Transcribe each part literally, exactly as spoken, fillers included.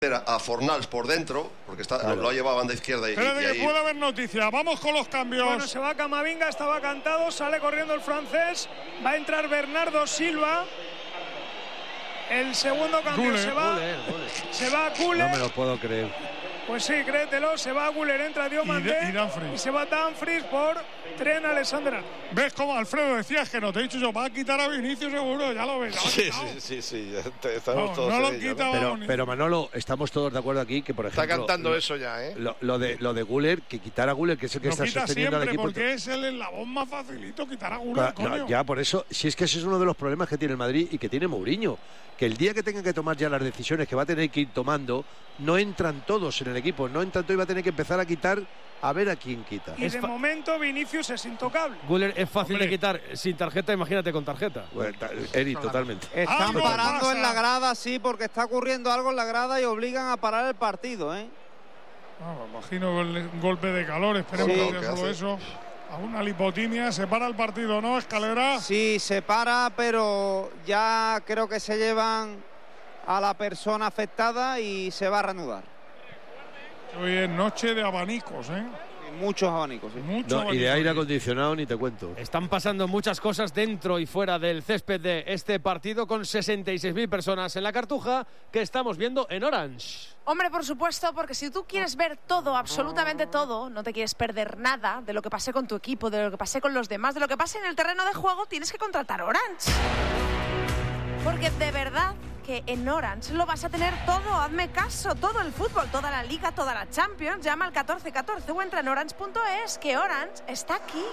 a Fornals por dentro, porque está, claro. lo ha llevado a banda izquierda y, Pero y de ahí... que puede haber noticias. Vamos con los cambios. Bueno, se va Camavinga, estaba cantado, sale corriendo el francés, va a entrar Bernardo Silva. El segundo cambio Güler, se va Güler, Güler. se va Güler. No me lo puedo creer. Pues sí, créetelo, se va Güler, entra Diomandé y, y, y se va Dumfries por Trent Alexander. ¿Ves cómo, Alfredo, decías que no te he dicho yo? Va a quitar a Vinicius seguro, ya lo ves. Sí, sí, sí, sí, ya te, estamos no, todos no lo en ello, quita, ¿no? Pero, pero Manolo, estamos todos de acuerdo aquí que, por ejemplo... Está cantando lo, eso ya, ¿eh? Lo, lo de lo de Güler, que quitar a Güler, que es el que lo está quita sosteniendo al siempre, equipo... porque es el eslabón más facilito quitar a Güler, Claro, coño. no, ya, por eso, si es que ese es uno de los problemas que tiene el Madrid y que tiene Mourinho, que el día que tenga que tomar ya las decisiones que va a tener que ir tomando, no entran todos en el equipo, no entran todos y va a tener que empezar a quitar a ver a quién quita. Y Es de fa- momento Vinicius es intocable. Güler es fácil Hombre. de quitar sin tarjeta, imagínate con tarjeta. Bueno, ta- Eri, totalmente. Están Algo parando pasa. en la grada, sí, porque está ocurriendo algo en la grada y obligan a parar el partido, ¿eh? Ah, me imagino el golpe de calor, esperemos Sí. que sea solo ¿Qué hace? eso. A una lipotimia, se para el partido, ¿no, Escalera? Sí, se para, pero ya creo que se llevan a la persona afectada y se va a reanudar. Hoy es noche de abanicos, ¿eh? Y muchos abanicos, sí. Mucho No, y de abanico aire aquí. acondicionado ni te cuento. Están pasando muchas cosas dentro y fuera del césped de este partido con sesenta y seis mil personas en la Cartuja que estamos viendo en Orange. Hombre, por supuesto, porque si tú quieres ver todo, absolutamente todo, no te quieres perder nada de lo que pase con tu equipo, de lo que pase con los demás, de lo que pase en el terreno de juego, tienes que contratar Orange. Porque de verdad que en Orange lo vas a tener todo, hazme caso, todo el fútbol, toda la liga, toda la Champions, llama al catorce catorce o entra en orange punto es, que Orange está aquí.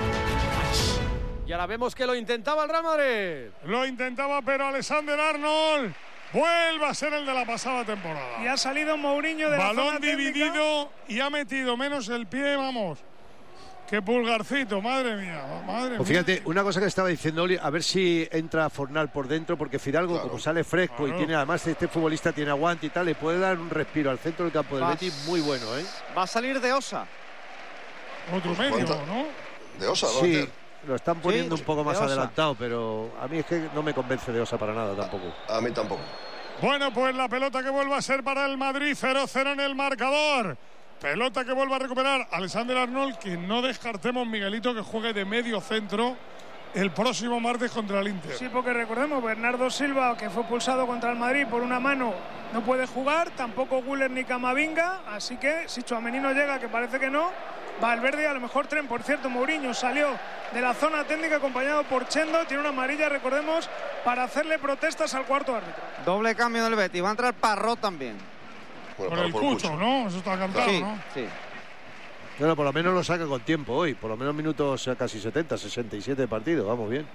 Y ahora vemos que lo intentaba el Real Madrid. Lo intentaba, pero Alexander Arnold vuelve a ser el de la pasada temporada. Y ha salido Mourinho de la Balón zona técnica. dividido y ha metido menos el pie, vamos. Qué pulgarcito, madre mía, madre Pues mía. fíjate, una cosa que estaba diciendo Oli, a ver si entra Fornal por dentro, porque Fidalgo, Claro. como sale fresco Claro. y tiene, además este futbolista tiene aguante y tal, le puede dar un respiro al centro del campo del Va- Betis muy bueno, ¿eh? Va a salir de Osa. Otro Pues medio, cuánta- ¿no? De Osa, ¿no? Sí, lo están poniendo Sí, un poco más de Osa. adelantado, pero a mí es que no me convence de Osa para nada tampoco. A mí tampoco. Bueno, pues la pelota que vuelve a ser para el Madrid, cero cero en el marcador. Pelota que vuelve a recuperar Alexander Arnold, que no descartemos, Miguelito, que juegue de medio centro el próximo martes contra el Inter. Sí, porque recordemos, Bernardo Silva, que fue pulsado contra el Madrid por una mano, no puede jugar, tampoco Güler ni Camavinga, así que si Tchouaméni no llega, que parece que no, Valverde y a lo mejor Trent. Por cierto, Mourinho salió de la zona técnica acompañado por Chendo, tiene una amarilla, recordemos, para hacerle protestas al cuarto árbitro. Doble cambio del Betis. Va a entrar Parrot también. Bueno, Por para el por Cucho, Cucho. ¿no? Eso está cantado, Sí, ¿no? sí. Bueno, por lo menos lo saca con tiempo hoy, por lo menos minutos eh, casi setenta, sesenta y siete de partido, vamos bien.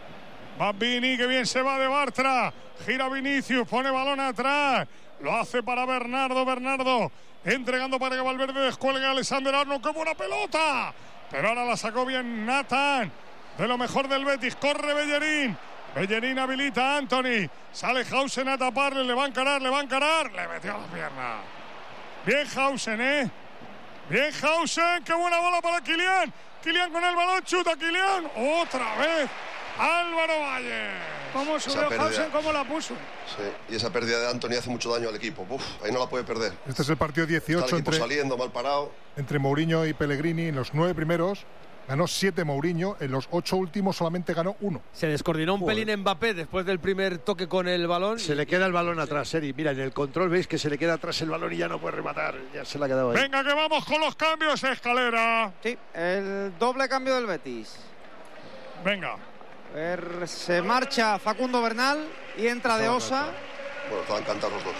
Va Vini, que bien se va de Bartra. Gira Vinicius, pone balón atrás. Lo hace para Bernardo, Bernardo. Entregando para que Valverde descuelgue a Alexander Arnold. ¡Qué buena pelota! Pero ahora la sacó bien Nathan. De lo mejor del Betis. Corre Bellerín. Bellerín habilita a Anthony. Sale Hausen a taparle. Le va a encarar, le va a encarar. Le metió a la pierna. Bien Hausen, ¿eh? Bien Hausen. ¡Qué buena bola para Kylian! Kylian con el balón. Chuta Kylian. Otra vez. Álvaro Valle. ¿Cómo Esa subió pérdida. Hausen? ¿Cómo la puso? Sí, y esa pérdida de Anthony hace mucho daño al equipo. Uf, ahí no la puede perder. Este es el partido Está el dieciocho equipo entre, saliendo mal parado. entre Mourinho y Pellegrini. En los nueve primeros ganó siete Mourinho, en los ocho últimos solamente ganó uno. Se descoordinó un Joder. pelín Mbappé después del primer toque con el balón. Se le queda el balón atrás, Eri. Mira, en el control veis que se le queda atrás el balón y ya no puede rematar. Ya se le ha quedado ahí. Venga, que vamos con los cambios, Escalera. Sí, el doble cambio del Betis. Venga. A ver, se marcha Facundo Bernal y entra de Osa. Bueno, estaban cantados los dos.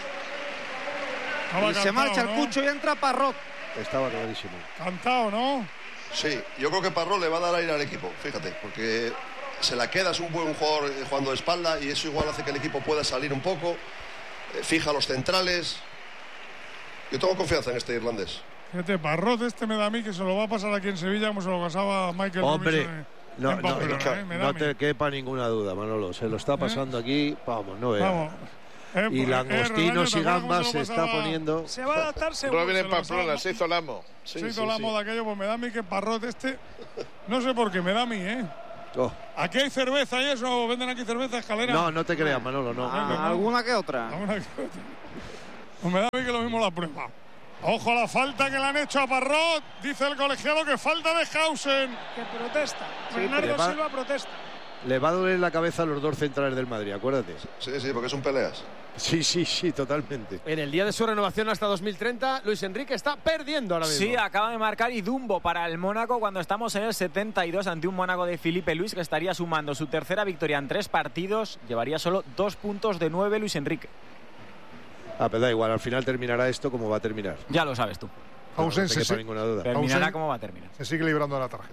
Estaba Y se cantado, marcha ¿no? el Cucho y entra Parrot. Estaba clarísimo. Cantado, ¿no? Sí, yo creo que Parrot le va a dar aire al equipo, fíjate, porque se la queda, es un buen jugador eh, jugando de espalda y eso igual hace que el equipo pueda salir un poco, eh, fija los centrales. Yo tengo confianza en este irlandés. Fíjate, Parrot este me da a mí que se lo va a pasar aquí en Sevilla como se lo pasaba Michael Hombre, Robinson en- no, en no, Pamplona, no, ¿eh? Me da no a mí. te quepa ninguna duda, Manolo. Se lo está pasando aquí, vamos, no veas. Vamos. Eh, Y eh, langostinos Relaño, y ¿te acuerdas cómo gambas se se lo está pasaba? poniendo. Se va a adaptar seguro. Robin se en lo Pamplona, pasaba. se hizo el amo. Sí, Se hizo sí, la sí. moda aquello, pues me da a mí que Parrot este, no sé por qué, me da a mí, ¿eh? Oh. Aquí hay cerveza y eso, venden aquí cerveza, Escalera. No, no te creas, Manolo, no. Ah, no. alguna que otra. Alguna que otra. Pues me da a mí que lo mismo la prueba. Ojo a la falta que le han hecho a Parrot. Dice el colegiado que falta de Hausen. Que protesta. Sí, Bernardo va, Silva protesta. Le va a doler la cabeza a los dos centrales del Madrid, acuérdate. Sí, sí, porque son peleas. Sí, sí, sí, totalmente. En el día de su renovación hasta dos mil treinta, Luis Enrique está perdiendo ahora mismo. Sí, acaba de marcar y Dumbo para el Mónaco cuando estamos en el setenta y dos ante un Mónaco de Filipe Luis que estaría sumando su tercera victoria en tres partidos. Llevaría solo dos puntos de nueve Luis Enrique. Ah, pero da igual, al final terminará esto como va a terminar. Ya lo sabes tú. Hausen no te se, quepa si- ninguna duda. Terminará Hausen como va a terminar. se sigue librando de la tarjeta.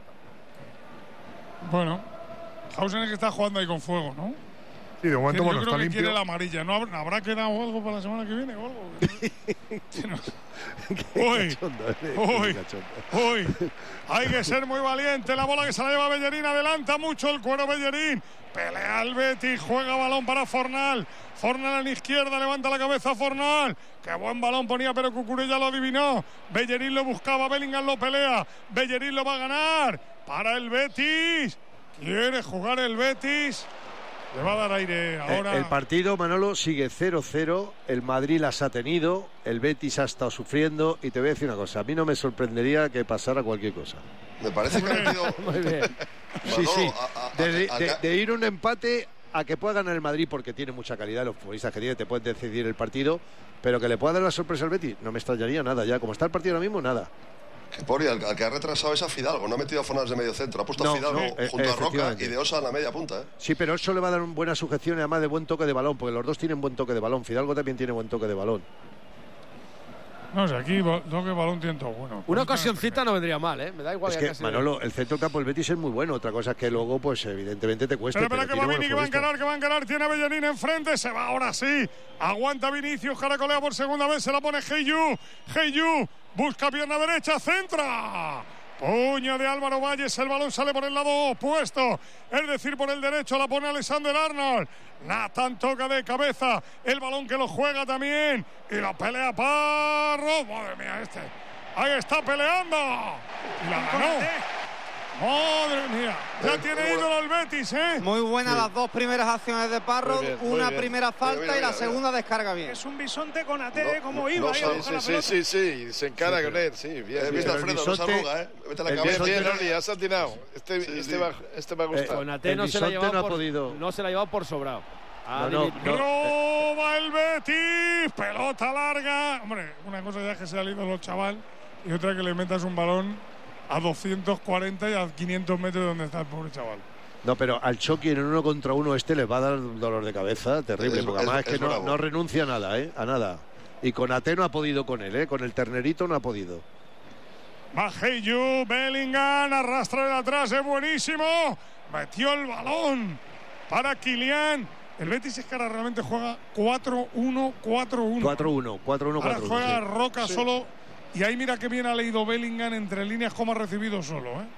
Bueno, Hausen es que está jugando ahí con fuego, ¿no? Sí, de momento, Yo bueno, creo está que limpio. quiere la amarilla. ¿No habrá, habrá quedado algo para la semana que viene o algo? Sí, no. Uy, Cachondo, eh, uy, cachondo. uy. Hay que ser muy valiente. La bola que se la lleva Bellerín. Adelanta mucho el cuero Bellerín. Pelea el Betis. Juega balón para Fornal. Fornal en la izquierda. Levanta la cabeza Fornal. Qué buen balón ponía, pero Cucurella lo adivinó. Bellerín lo buscaba. Bellingham lo pelea. Bellerín lo va a ganar. Para el Betis. Quiere jugar el Betis. Le va a dar aire ahora. El partido, Manolo, sigue cero cero. El Madrid las ha tenido. El Betis ha estado sufriendo. Y te voy a decir una cosa. A mí no me sorprendería que pasara cualquier cosa. Me parece que ha metido. Muy bien. Sí, sí. a- a- De, a- de- a- de ir un empate a que pueda ganar el Madrid porque tiene mucha calidad. Los futbolistas que tiene te pueden decidir el partido. Pero que le pueda dar la sorpresa al Betis, no me extrañaría nada ya. Como está el partido ahora mismo, nada. Que Pori, al, al que ha retrasado es a Fidalgo, no ha metido a Fornals de medio centro, ha puesto No, a Fidalgo no, eh, junto a Roca efectivamente. y de Osa a la media punta. ¿eh? Sí, pero eso le va a dar una buena sujeción y además de buen toque de balón, porque los dos tienen buen toque de balón. Fidalgo también tiene buen toque de balón. No sé, aquí toque balón tiene todo bueno. Una ocasióncita no vendría mal, ¿eh? Me da igual. Es ya que, casi- Manolo, el centro del campo del Betis es muy bueno. Otra cosa es que luego, pues evidentemente te cueste. Espera, espera, pero que va tiene Vini, que buenos va a encarar, futbolistas. que va a encarar. Tiene a Bellerín enfrente, se va ahora sí. Aguanta Vinicius, caracolea por segunda vez, se la pone Heyu. Heyu busca pierna derecha, centra. Puño de Álvaro Valles, el balón sale por el lado opuesto, es decir, por el derecho, la pone Alexander Arnold. Nathan toca de cabeza, el balón que lo juega también. Y la pelea Parro. Madre mía, este. Ahí está peleando. Y la ganó. Madre mía, ya Eh, tiene muy ídolo el Betis, ¿eh? Muy buenas las dos primeras acciones de Parro, Muy bien, muy una bien. primera falta Mira, mira, y la mira, segunda descarga bien. Es un bisonte con A T, No, como no, iba no ahí a sabe, buscar la Sí, pelota. sí, sí, se encara con él, sí, bien. Eh, bien. viste, el Alfredo, no se bisonte- arruga, ¿eh? Vete a la el cabeza. Bien, bien, bisonte- Oli, has atinado. Este, Sí, este, sí. Va, este va a gustar. Con Ate El no se la ha bisonte llevado no ha por, podido. no se la ha llevado por sobrado. Ha No, no, dimitido. no. Roba el Betis, pelota larga. Hombre, una cosa ya es que sea el ídolo chaval y otra que le metas un balón a doscientos cuarenta y a quinientos metros de donde está el pobre chaval. No, pero al Chucky en uno contra uno este les va a dar un dolor de cabeza terrible, Es- porque es- además es, es que no, bravo. no renuncia a nada, ¿eh? A nada. Y con Ate no ha podido con él, ¿eh? Con el ternerito no ha podido. Va Heyu, Bellingham, arrastra de atrás, es buenísimo. Metió el balón para Kylian. El Betis es que ahora realmente juega cuatro uno cuatro uno. cuatro uno, cuatro uno, Ahora cuatro juega uno. Roca solo. Y ahí mira que bien ha leído Bellingham entre líneas como ha recibido solo, ¿eh?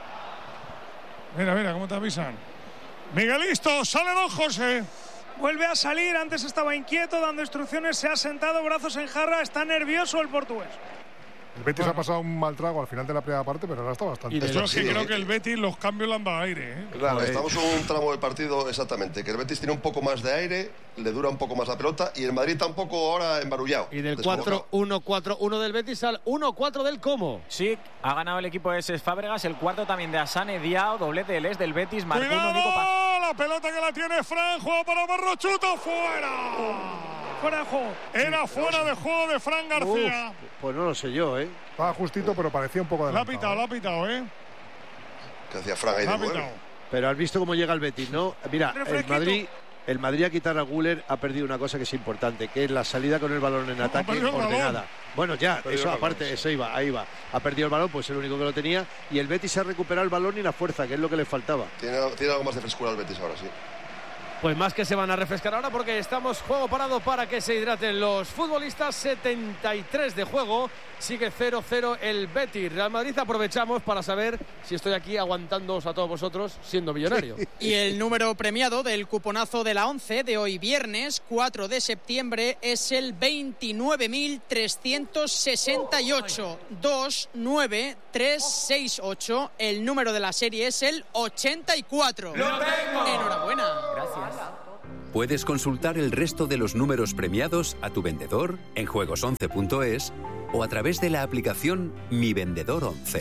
Mira, mira cómo te avisan. Miguelisto, sale Don José. Vuelve a salir, antes estaba inquieto, dando instrucciones, se ha sentado, brazos en jarra, está nervioso el portugués. El Betis ha pasado un mal trago al final de la primera parte, pero ahora está bastante. Y de hecho, es que sí, creo eh. que el Betis los cambios le han dado aire, ¿eh? Claro, Estamos en un tramo del partido exactamente, que el Betis tiene un poco más de aire, le dura un poco más la pelota y el Madrid está un poco ahora embarullado. Y del descolocado. cuatro uno cuatro uno del Betis al uno cuatro del Como. Sí, ha ganado el equipo de Cesc Fábregas, el cuarto también de Asane Diao, doblete del Es del Betis, marcó un único pase. ¡Cuidado! La pelota que la tiene Fran, juego para Barrochuto, fuera. Fuera de juego. Era fuera de juego de Fran García. Uf, pues no lo sé yo, ¿eh? Estaba justito, pero parecía un poco La ha adelantado. pitado, la ha pitado, ¿eh? Que hacía Fran ahí La de ha nueve. pitado. Pero has visto cómo llega el Betis, ¿no? Mira, el Refresquito. Madrid, el Madrid a quitar a Guller ha perdido una cosa que es importante, que es la salida con el balón en No, ha ataque perdido el balón. ordenada. Bueno, ya, perdido eso el balón, aparte, sí. eso iba, ahí va. Ha perdido el balón, pues el único que lo tenía. Y el Betis ha recuperado el balón y la fuerza, que es lo que le faltaba. Tiene, tiene algo más de frescura el Betis ahora, sí. Pues más que se van a refrescar ahora porque estamos juego parado para que se hidraten los futbolistas. setenta y tres de juego, sigue cero cero el Betis. Real Madrid, aprovechamos para saber si estoy aquí aguantándoos a todos vosotros siendo millonario. Y el número premiado del cuponazo de la once de hoy viernes cuatro de septiembre es el veintinueve mil trescientos sesenta y ocho. dos nueve tres seis ocho. El número de la serie es el ochenta y cuatro. ¡Lo tengo! Enhorabuena. Gracias. Puedes consultar el resto de los números premiados a tu vendedor en juegos once punto es o a través de la aplicación Mi Vendedor once.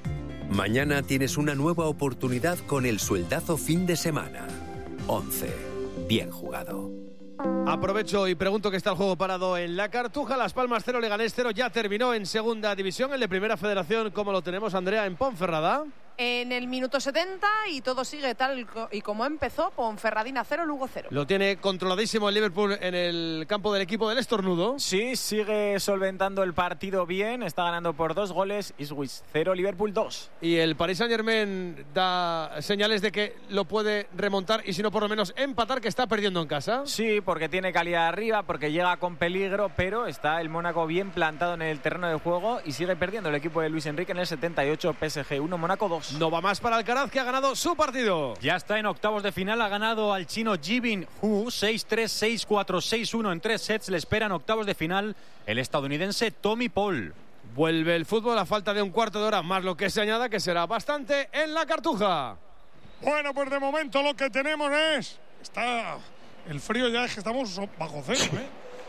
Mañana tienes una nueva oportunidad con el sueldazo fin de semana. once. Bien jugado. Aprovecho y pregunto que está el juego parado en la Cartuja. Las Palmas cero, Leganés cero. Ya terminó en segunda división. El de Primera Federación, ¿cómo lo tenemos, Andrea, en Ponferrada? En el minuto setenta y todo sigue tal y como empezó. Ponferradina cero, Lugo cero. Lo tiene controladísimo el Liverpool en el campo del equipo del Estornudo. Sí, sigue solventando el partido bien. Está ganando por dos goles. Ipswich cero, Liverpool dos. Y el Paris Saint-Germain da señales de que lo puede remontar y si no por lo menos empatar, que está perdiendo en casa. Sí, porque tiene calidad arriba, porque llega con peligro, pero está el Mónaco bien plantado en el terreno de juego y sigue perdiendo el equipo de Luis Enrique en el setenta y ocho. P S G uno, Mónaco dos. No va más para Alcaraz, que ha ganado su partido. Ya está en octavos de final, ha ganado al chino Jibin Hu seis tres, seis cuatro, seis uno en tres sets. Le esperan octavos de final el estadounidense Tommy Paul. Vuelve el fútbol a falta de un cuarto de hora, más lo que se añada, que será bastante en la Cartuja. Bueno, pues de momento lo que tenemos es... Está... El frío ya es que estamos bajo cero, ¿eh?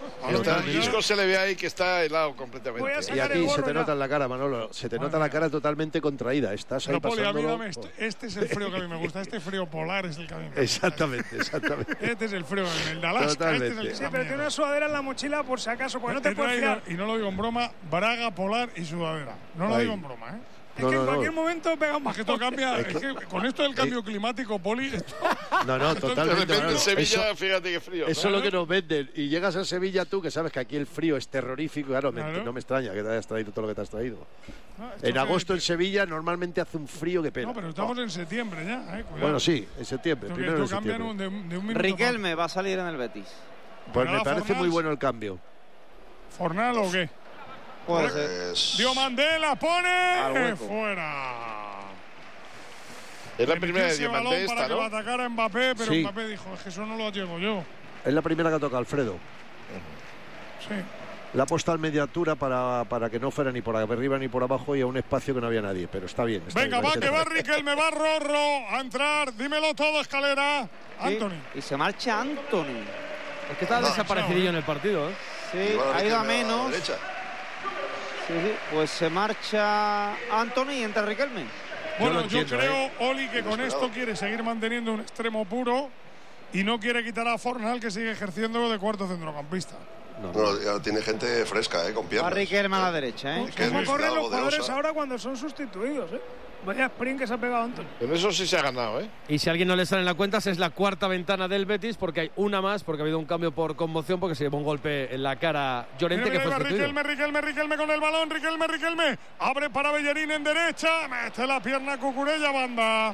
El disco se le ve ahí que está helado completamente. Y aquí se te nota en la cara, Manolo. Se te nota la cara totalmente contraída. Estás ahí Poli, pasándolo. a mí dame esto. Este es el frío que a mí me gusta. Este frío polar es el que a mí me gusta. Exactamente, exactamente. Este es el frío, el de Alaska. Totalmente. Este es el que Sí, pero tiene una sudadera en la mochila por si acaso, porque no te puedes fiar. Y no lo digo en broma, braga polar y sudadera. No lo Ay. digo en broma, ¿eh? Es No, que no, en no. cualquier momento pega un Es que esto cambia. Es que con esto del cambio climático, Poli. Esto... No, no, De totalmente. repente Manolo. en Sevilla, Eso- fíjate qué frío. Eso es lo que nos venden. Y llegas a Sevilla tú, que sabes que aquí el frío es terrorífico. Claro, me- Claro. no me extraña que te hayas traído todo lo que te has traído. No, esto En que- agosto en Sevilla normalmente hace un frío que pena. No, pero estamos en septiembre ya, ¿eh? Cuidado. Bueno, sí, en septiembre, Esto que primero de esto cambia septiembre. un- de, un- de un minuto. Riquelme va a salir en el Betis. Pues ¿Para me parece Fornals? muy bueno el cambio. ¿Fornal o qué? Puede ser. Pues, Dio Mandela, pone Al hueco. fuera. Es la Le primera metió de ese balón Diamante para esta, que ¿no? lo atacara Mbappé, pero Sí. Mbappé dijo, es que eso no lo llego yo. Es la primera que toca Alfredo. Sí. La ha puesto al media altura para, para que no fuera ni por arriba ni por abajo y a un espacio que no había nadie. Pero está bien. Está Venga, bien, va, hay que que va tocar. Riquelme, va Rorro a entrar. Dímelo todo, Escalera. Anthony. Y se marcha Anthony. Es que está No, desaparecidillo en el partido, ¿eh? Sí, y va ha ido Riquelme a la menos. derecha. Sí, sí. Pues se marcha Anthony y entra Riquelme. Bueno, lo yo, entiendo, creo, ¿eh? Oli, que con Inesperado. esto quiere seguir manteniendo un extremo puro y no quiere quitar a Fornal, que sigue ejerciendo de cuarto centrocampista. No, no. Bueno, ya tiene gente fresca, ¿eh? Con Va piernas. Riquelme a la derecha, ¿eh? Riquelme, ¿Cómo corren los Fidalgo, de jugadores Osa. ahora cuando son sustituidos, eh? Vaya sprint que se ha pegado Anthony. En eso sí se ha ganado, ¿eh? Y si a alguien no le sale en la cuenta, es la cuarta ventana del Betis, porque hay una más, porque ha habido un cambio por conmoción, porque se llevó un golpe en la cara Llorente, Mira, que mira, fue va sustituido. Riquelme, Riquelme, Riquelme con el balón, Riquelme, Riquelme. Abre para Bellerín en derecha, mete la pierna a Cucurella, banda.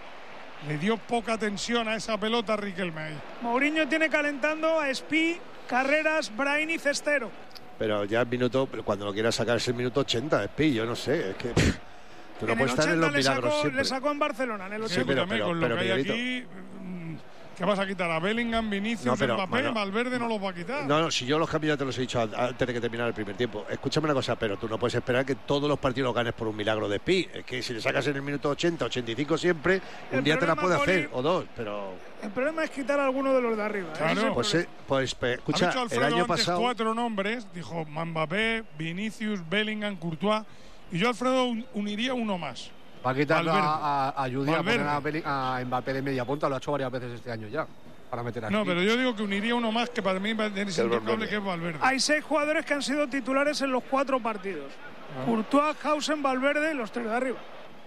Le dio poca tensión a esa pelota Riquelme ahí. Mourinho tiene calentando a Spi, Carreras, Brain y Cestero. Pero ya el minuto, cuando lo quieras sacar es el minuto ochenta, es pi, yo no sé. Es que pff, tú no En el puedes estar en ochenta los le milagros sacó, siempre. le sacó en Barcelona, en el Sí, Sí, ochenta. pero- escúchame, pero- con pero, lo que hay Miguelito. aquí, mm, ¿qué vas a quitar? ¿A Bellingham, Vinicius, No, pero, Mbappé? bueno, Valverde no los va a quitar. No, no, si yo los cambios ya te los he dicho an- antes de que terminara el primer tiempo. Escúchame una cosa, pero tú no puedes esperar que todos los partidos los ganes por un milagro de Pi. Es que si le sacas en el minuto ochenta, ochenta y cinco siempre, un El día te la problema, puede hacer, Poli, o dos, pero... El problema es quitar a alguno de los de arriba. ¿eh? Claro. Ese es el Pues, problema. eh, pues pe- Ha escucha, dicho el Alfredo año antes pasado... cuatro nombres, dijo Mbappé, Vinicius, Bellingham, Courtois, y yo, Alfredo, un- uniría uno más. Va a quitar Valverde. a, a, a Judy a Valverde. poner a, Belli- a Mbappé de media punta, lo ha hecho varias veces este año ya, para meter aquí. No, pero yo digo que uniría uno más que para mí es intocable, Valverde. que es Valverde. Hay seis jugadores que han sido titulares en los cuatro partidos. Courtois, Hausen, Valverde y los tres de arriba.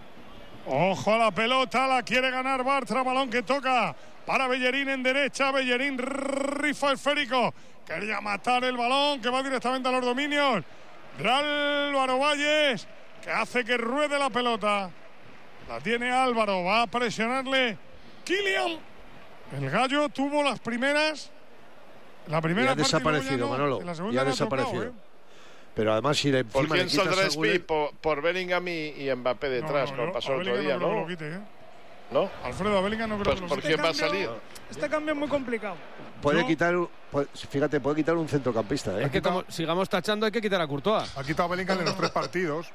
Ojo a la pelota, la quiere ganar Bartra, balón que toca para Bellerín en derecha, Bellerín rifa esférico, quería matar el balón que va directamente a los dominios de Álvaro Valles, que hace que ruede la pelota, la tiene Álvaro, va a presionarle Kylian, el gallo tuvo las primeras, la Y primera ha parte y luego ya desaparecido, no, Manolo, en la y segunda ha no ha tocado, desaparecido. ¿eh? Pero además si le ¿Por encima le quién quitas saldrá a Spi? Güler- Por, por Bellingham y, y Mbappé detrás, No, como yo pasó a el otro Bellingham día, no creo que ¿no? lo quite, ¿eh? ¿No? Alfredo, a Bellingham no creo Pues, que lo ¿por quite. quién va a Este cambio- salir? Este cambio es muy complicado. Puede Yo- quitar, un- puede- fíjate, puede quitar un centrocampista, ¿eh? Es que como sigamos tachando, hay que quitar a Courtois. Ha quitado a Bellingham en los tres partidos.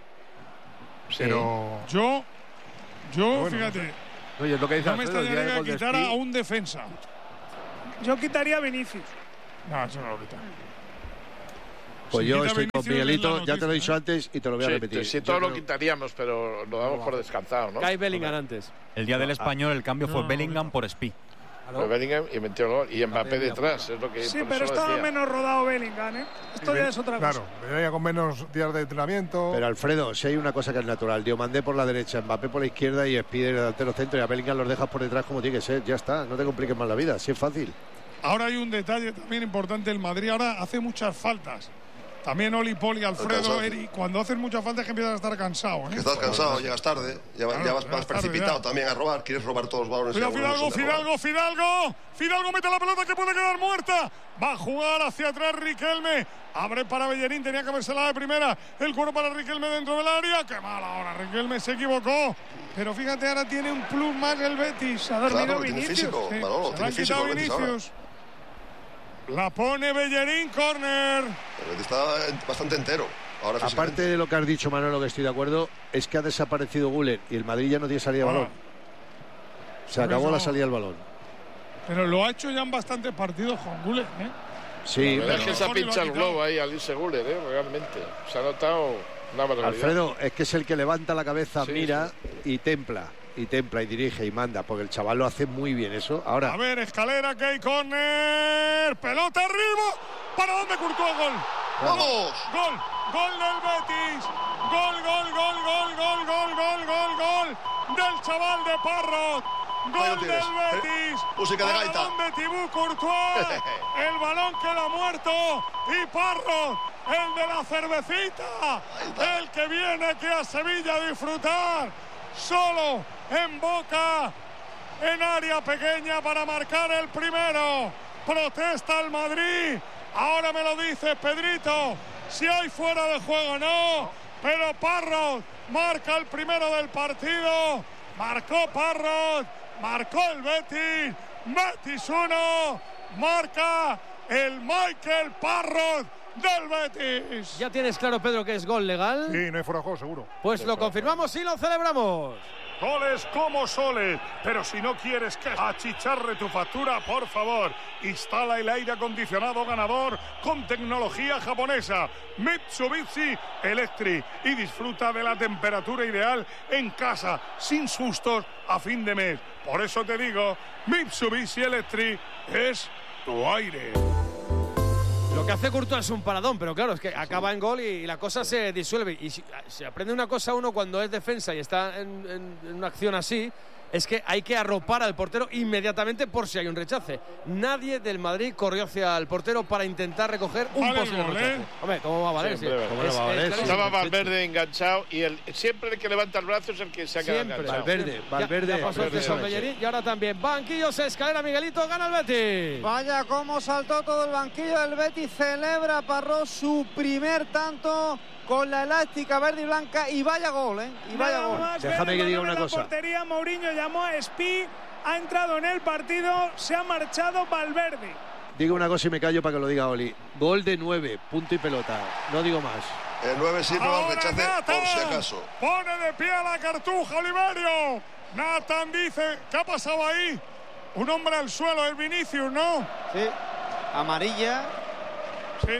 Pero. Yo, yo, Bueno, fíjate, Oye, es lo que dice no me Alfredo, el día extrañaría del que gol de quitara a Spi. un defensa. Yo quitaría a Vinicius. No, eso no lo quita. Pues Si yo quita estoy con Vinicius, Miguelito, es la ya te lo he noticia, dicho antes y te lo voy a Sí, repetir. sí, Yo todo lo creo- quitaríamos, pero lo damos por descartado, ¿no? Kai Bellingham antes. El día del español el cambio fue No, Bellingham por Spi. Pero Bellingham y metió el gol. Y Mbappé detrás, es lo que Sí, por pero eso estaba decía. menos rodado Bellingham, ¿eh? Esto ya es otra cosa. Claro, venía con menos días de entrenamiento. Pero Alfredo, si hay una cosa que es natural, Diomandé por la derecha, Mbappé por la izquierda y Spider delantero centro y a Bellingham los dejas por detrás como tiene que ser, ya está, no te compliques más la vida, si es fácil. Ahora hay un detalle también importante, el Madrid ahora hace muchas faltas. También Oli, Poli, Alfredo, cansado. Eri, cuando hacen muchas faltas es que empiezas a estar cansado. ¿eh? Que estás cansado, llegas tarde, ya, Claro, ya vas llegas más tarde, precipitado ya. también a robar, quieres robar todos los balones. Cuidado, y algunos Fidalgo, son de robar. Fidalgo, Fidalgo. Fidalgo mete la pelota que puede quedar muerta. Va a jugar hacia atrás Riquelme. Abre para Bellerín, tenía que habérsela de primera. El cuero para Riquelme dentro del área. Qué mal ahora, Riquelme se equivocó. Pero fíjate, ahora tiene un plus más el Betis. Se ha dormido Claro, tiene Vinicius. físico, Sí, Manolo, se la tiene han físico quitado el Betis ahora. Vinicius. La pone Bellerín, córner. El Betis está bastante entero. Ahora Aparte físicamente. de lo que has dicho, Manolo, que estoy de acuerdo, es que ha desaparecido Güler y el Madrid ya no tiene salida de Ah. balón. Se acabó eso- la salida del balón. Pero lo ha hecho ya en bastantes partidos con Guller, ¿eh? Sí, La verdad es pero- que se ha Mejor y lo ha pinchado el quitado. globo ahí al irse Guller, ¿eh? Realmente. Se ha notado una barbaridad. Alfredo, es que es el que levanta la cabeza, Sí, mira sí. y templa. Y templa y dirige y manda, porque el chaval lo hace muy bien eso. Ahora, A ver, escalera, que hay córner. Pelota arriba. ¿Para dónde Courtois? Gol. ¡Vamos! Gol. Gol del Betis. Gol, gol, gol, gol, gol, gol, gol, gol, gol. Del chaval de Parrot. Ahí Gol lo tienes. del Betis. Música de gaita. Balón de Thibaut Courtois. El balón queda muerto. Y Parrot, el de la cervecita. El que viene aquí a Sevilla a disfrutar. Solo en Boca. En área pequeña para marcar el primero. Protesta el Madrid. Ahora me lo dice Pedrito. Si hay fuera de juego, no. Pero Parrot marca el primero del partido. Marcó Parrot. Marcó el Betis. Betis uno. Marca el Michael Parrot del Betis. ¿Ya tienes claro, Pedro, que es gol legal? Sí, no hay fuera de juego, seguro. Pues lo confirmamos y lo celebramos. Goles como soles, pero si no quieres que achicharre tu factura, por favor, instala el aire acondicionado ganador con tecnología japonesa Mitsubishi Electric y disfruta de la temperatura ideal en casa, sin sustos a fin de mes. Por eso te digo, Mitsubishi Electric es tu aire. Lo que hace Courtois es un paradón, pero claro, es que acaba en gol y la cosa se disuelve. Y si, se aprende una cosa uno cuando es defensa y está en, en- en una acción así, es que hay que arropar al portero inmediatamente por si hay un rechace. Nadie del Madrid corrió hacia el portero para intentar recoger un Vale el posible gol, rechace. ¿eh? Hombre, ¿cómo va a valer? Sí, Sí, hombre, ¿cómo no va a valer? clarísimo. Estaba Valverde enganchado y el, siempre el que levanta el brazo es el que se ha quedado Siempre. enganchado. Valverde, Ya- Valverde. Ya, pasó Valverde, antes con sí. Bellerín y ahora también. Banquillos, escalera, Miguelito, gana el Betis. Vaya cómo saltó todo el banquillo del Betis, celebra Parrot su primer tanto con la elástica verde y blanca y vaya gol, ¿eh? Y vaya Nada gol. más ver Déjame el que diga balón una en la cosa. portería, Mourinho llamó a Spi, ha entrado en el partido, se ha marchado Valverde. digo una cosa y me callo para que lo diga Oli. Gol de nueve, punto y pelota. No digo más. El nueve sirve al Ahora rechace por si Nathan acaso. pone de pie a la cartuja Oliverio. Nathan dice, ¿qué ha pasado ahí? Un hombre al suelo, el Vinicius, ¿no? Sí, amarilla. Sí.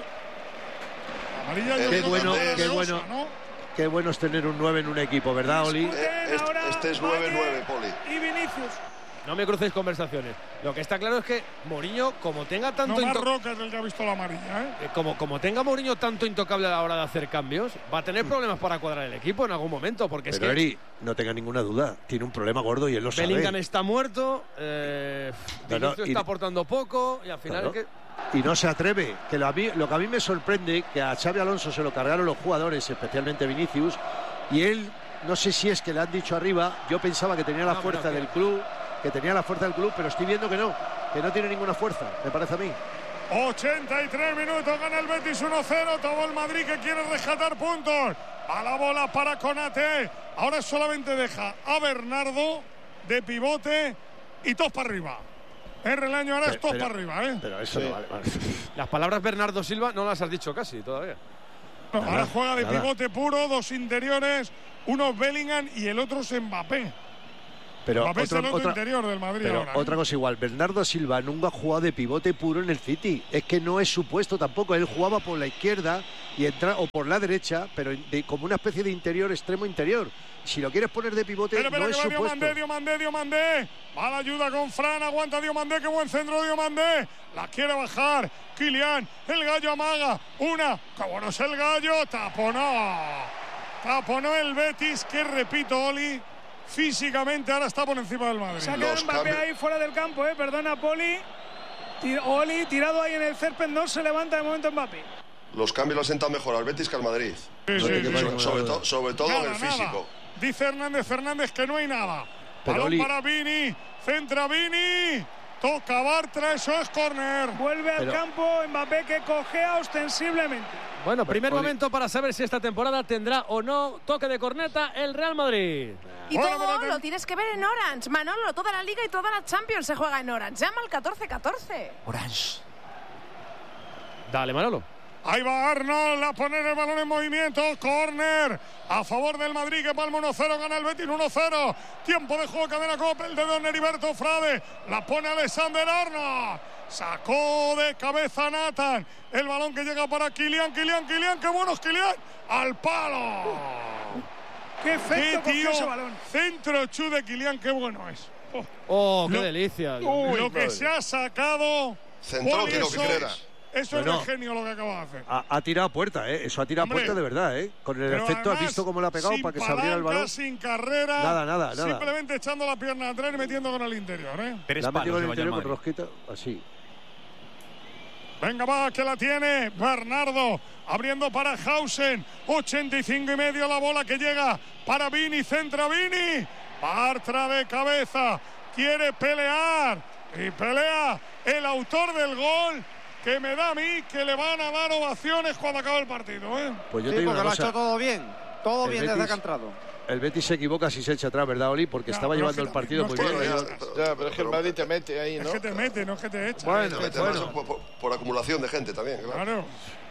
Amarilla yo Qué creo que bueno, es qué de bueno. Osa, ¿no? Qué bueno es tener un nueve en un equipo, ¿verdad, Oli? Eh, este, ahora este es Valle nueve nueve, Poli. y Vinicius. No me crucéis conversaciones. Lo que está claro es que Mourinho, como tenga tanto No más into- Roca es el que ha visto la amarilla, ¿eh? eh, como, como tenga Mourinho tanto intocable a la hora de hacer cambios, va a tener problemas para cuadrar el equipo en algún momento, porque es Pero que Eri, no tenga ninguna duda, tiene un problema gordo y él lo sabe. Bellingham está muerto, eh, No, no, Vinicius y- está aportando poco y al final Claro. es que Y no se atreve, que lo, a mí- lo que a mí me sorprende, que a Xabi Alonso se lo cargaron los jugadores, especialmente Vinicius, y él, no sé si es que le han dicho arriba, yo pensaba que tenía la No, fuerza pero que- del club, que tenía la fuerza del club, pero estoy viendo que no, que no tiene ninguna fuerza, me parece a mí. ochenta y tres minutos, gana el Betis uno cero, todo el Madrid que quiere rescatar puntos. A la bola para Konate. Ahora solamente deja a Bernardo de pivote y todos para arriba. R el año ahora es Pero- todos pero- para arriba, ¿eh? Pero eso Sí. no vale. vale. las palabras Bernardo Silva no las has dicho casi todavía. No, ahora juega de nada. pivote puro, dos interiores, uno Bellingham y el otro es Mbappé. Pero Mbappé es otra, el otro otra- interior del Madrid pero ahora, ¿eh? otra cosa igual, Bernardo Silva nunca ha jugado de pivote puro en el City. Es que no es su puesto tampoco. Él jugaba por la izquierda y entra, o por la derecha, pero de- como una especie de interior, extremo interior. Si lo quieres poner de pivote, Espera, espera, no que es va su puesto. Diomandé, Diomandé, Diomandé. Va la ayuda con Fran, aguanta Diomandé, qué buen centro Diomandé. La quiere bajar Kylian, el gallo amaga. Una, qué bueno es el gallo, taponó. Taponó el Betis, que repito, Oli, físicamente ahora está por encima del Madrid. Se ha quedado Mbappé ahí fuera del campo, eh. Perdona, Poli. Ti- Oli tirado ahí en el césped, no se levanta de momento Mbappé. Los cambios lo sientan mejor al Betis que al Madrid. Sí, sí, sobre, sí, sobre- sí. sobre to- sobre todo en Nada, el físico. nada. Dice Hernández Fernández que no hay nada. Pero, Balón Oli- para Vini, centra Vini. Toca Bartra, eso es córner. Vuelve al Pero- campo Mbappé, que cojea ostensiblemente. Bueno, primer Oli- momento para saber si esta temporada tendrá o no toque de corneta el Real Madrid. Y Bueno, todo pero- lo tienes que ver en Orange. Manolo, toda la Liga y toda la Champions se juega en Orange. Llama al catorce catorce. Orange. Dale, Manolo. Ahí va Arnold a poner el balón en movimiento. Córner a favor del Madrid, que palma uno cero, gana el Betis uno cero. Tiempo de juego, cadena Copa, el de Don Heriberto Frade. La pone Alexander Arnold. Sacó de cabeza Nathan. El balón que llega para Kylian, Kylian, Kylian. ¡Qué bueno es Kylian! ¡Al palo! Qué ¡Qué efecto cogió tío! ese balón. Centro chu de Kylian, qué bueno es. Oh, Oh, qué Lo- delicia. lo Uy, que madre. se ha sacado. Centró, Poli, tiro, eso que es- era. Eso es Bueno. de genio lo que acaba de hacer. Ha, ha tirado a puerta, ¿eh? Eso ha tirado Hombre, a puerta de verdad, ¿eh? Con el Pero efecto, ¿has además, visto cómo le ha pegado sin para que se abriera el palanca, balón? sin carrera. Nada, nada, nada. Simplemente echando la pierna atrás y metiendo con el interior, ¿eh? Tres La ha metido palos en el lleva ya el interior con Madrid. rosquita, así. Venga, va, que la tiene Bernardo, abriendo para Hausen, ochenta y cinco y medio la bola que llega para Vini, centra Vini, Bartra de cabeza, quiere pelear y pelea el autor del gol, que me da a mí que le van a dar ovaciones cuando acabe el partido, ¿eh? Pues yo Sí, te digo porque una lo ha cosa. hecho todo bien. Todo El bien desde Betis- que ha entrado. El Betis se equivoca si se echa atrás, ¿verdad, Oli? Porque Ya, estaba pero llevando es el que partido no muy es bien. que- Bueno, ¿eh? ya- Ya, pero es que el Madrid te mete ahí, Es ¿no? que te mete, no es que te echa. Bueno, es que- Mete más por, por- por acumulación de gente también, claro. claro.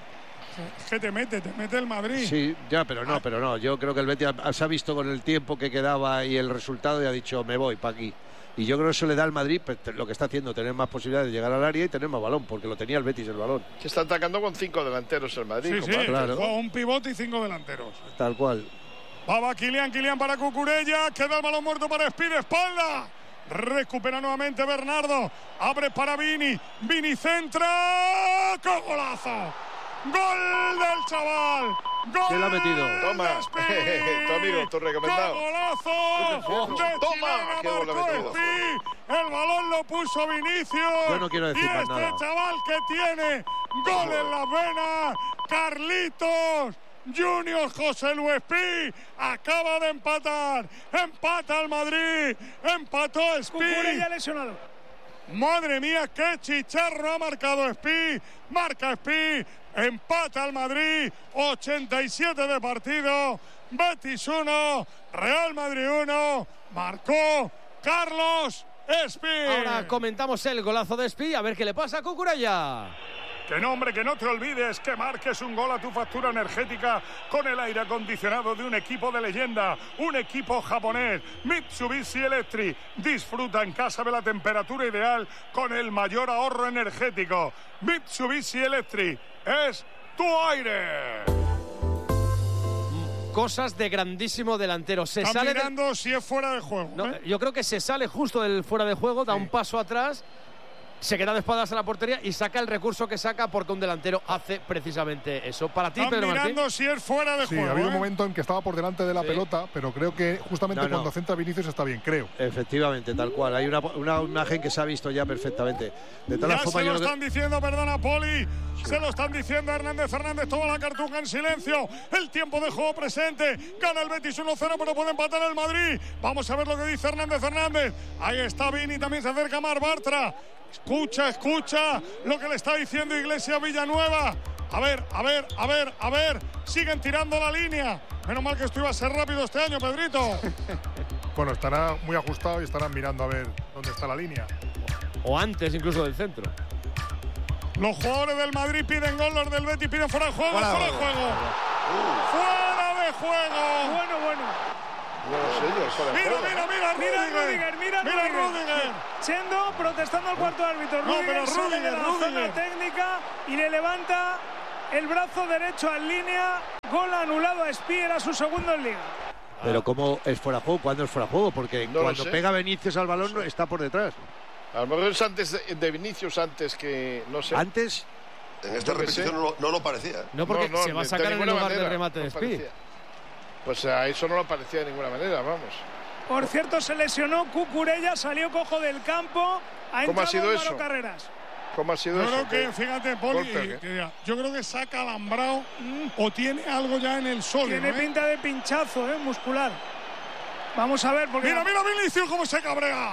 Es que te mete, te mete el Madrid. Sí, ya, pero no, pero no. Yo creo que el Betis ha- se ha visto con el tiempo que quedaba y el resultado y ha dicho, me voy para aquí. Y yo creo que eso le da al Madrid pues, te- lo que está haciendo, tener más posibilidades de llegar al área y tener más balón, porque lo tenía el Betis el balón. Se está atacando con cinco delanteros el Madrid. Sí, sí, compadre. Claro. juega un pivote y cinco delanteros. Tal cual. Va, va Kylian, Kylian para Cucurella, queda el balón muerto para Speed, espalda. Recupera nuevamente Bernardo, abre para Vini, Vini centra, ¡qué golazo! ¡Gol del chaval! ¡Gol! ¿Quién lo ha metido? Toma, de Speed! tu amigo, tu recomendado. ¡Qué golazo! De Toma, chilena qué gol ha marcó metido. Speed. El balón lo puso Vinicius. Yo no quiero decir y más este nada. chaval que tiene gol en las venas, Carlitos Junior José Luis Pi acaba de empatar. Empata el Madrid. Empató Cucurella Speed. lesionado. Madre mía, qué chicharro ha marcado Speed. Marca Speed. Empata el Madrid. ochenta y siete de partido. Betis uno. Real Madrid uno. Marcó Carlos Speed. Ahora comentamos el golazo de Speed, a ver qué le pasa a Cucurella. Que no, hombre, que no te olvides que marques un gol a tu factura energética con el aire acondicionado de un equipo de leyenda, un equipo japonés, Mitsubishi Electric. Disfruta en casa de la temperatura ideal con el mayor ahorro energético. Mitsubishi Electric es tu aire. Cosas de grandísimo delantero. Se Están sale del- mirando si es fuera de juego. No, ¿eh? yo creo que se sale justo del fuera de juego, da un paso atrás, se queda de espaldas a la portería y saca el recurso que saca porque un delantero hace precisamente eso. Para ti, Están Pedro Martín. mirando si es fuera de Sí, juego. ha habido un ¿eh? momento en que estaba por delante de la Sí. pelota, pero creo que justamente No, no. cuando centra Vinicius está bien, creo. Efectivamente, tal cual. Hay una, una imagen que se ha visto ya perfectamente. De todas Ya las formas, se yo lo creo que- están diciendo, perdona, Poli. Se lo están diciendo Hernández Fernández. Toma la cartuja en silencio. El tiempo de juego presente. Gana el Betis uno cero, pero puede empatar el Madrid. Vamos a ver lo que dice Hernández Fernández. Ahí está Vini, también se acerca Mar Bartra. Escucha, escucha lo que le está diciendo Iglesias Villanueva. A ver, a ver, a ver, a ver. Siguen tirando la línea. Menos mal que esto iba a ser rápido este año, Pedrito. Bueno, estará muy ajustado y estarán mirando a ver dónde está la línea. O antes incluso del centro. Los jugadores del Madrid piden gol, los del Betis piden fuera de juego, Fuera de fuera de juego. ¡Fuera de juego! Bueno, bueno. Dios ellos. Fuera de Mira, juego. mira, mira, Mira Rüdiger. Rüdiger, mira Mira Rüdiger. Rüdiger. Chendo protestando al cuarto árbitro. No, Rüdiger pero sale de Rüdiger, la zona Rüdiger. técnica y le levanta el brazo derecho en línea. Gol anulado a Spi, era su segundo en liga. Pero ¿cómo es fuera de juego? ¿Cuándo es fuera de juego? Porque No lo cuando sé. pega Vinicius al balón no está por detrás. A lo mejor es antes de, de Vinicius, antes que, no sé. Antes, En esta Yo qué repetición sé. no, lo- no lo parecía. No, porque No, no, se va a de sacar en ninguna lugar manera, del remate no de Spi. parecía. Pues a eso no lo parecía de ninguna manera, vamos. Por cierto, se lesionó Cucurella, salió cojo del campo. Ha ¿Cómo ha entrado sido Álvaro eso? Carreras. ¿Cómo ha sido Yo eso? creo que, ¿Qué? fíjate, Poli, ¿Golpe o eh, qué? que yo creo que saca alambrado o tiene algo ya en el sólido. Tiene ¿eh? pinta de pinchazo, ¿eh? Muscular. Vamos a ver, porque. Mira, mira Vinicius cómo se cabrea.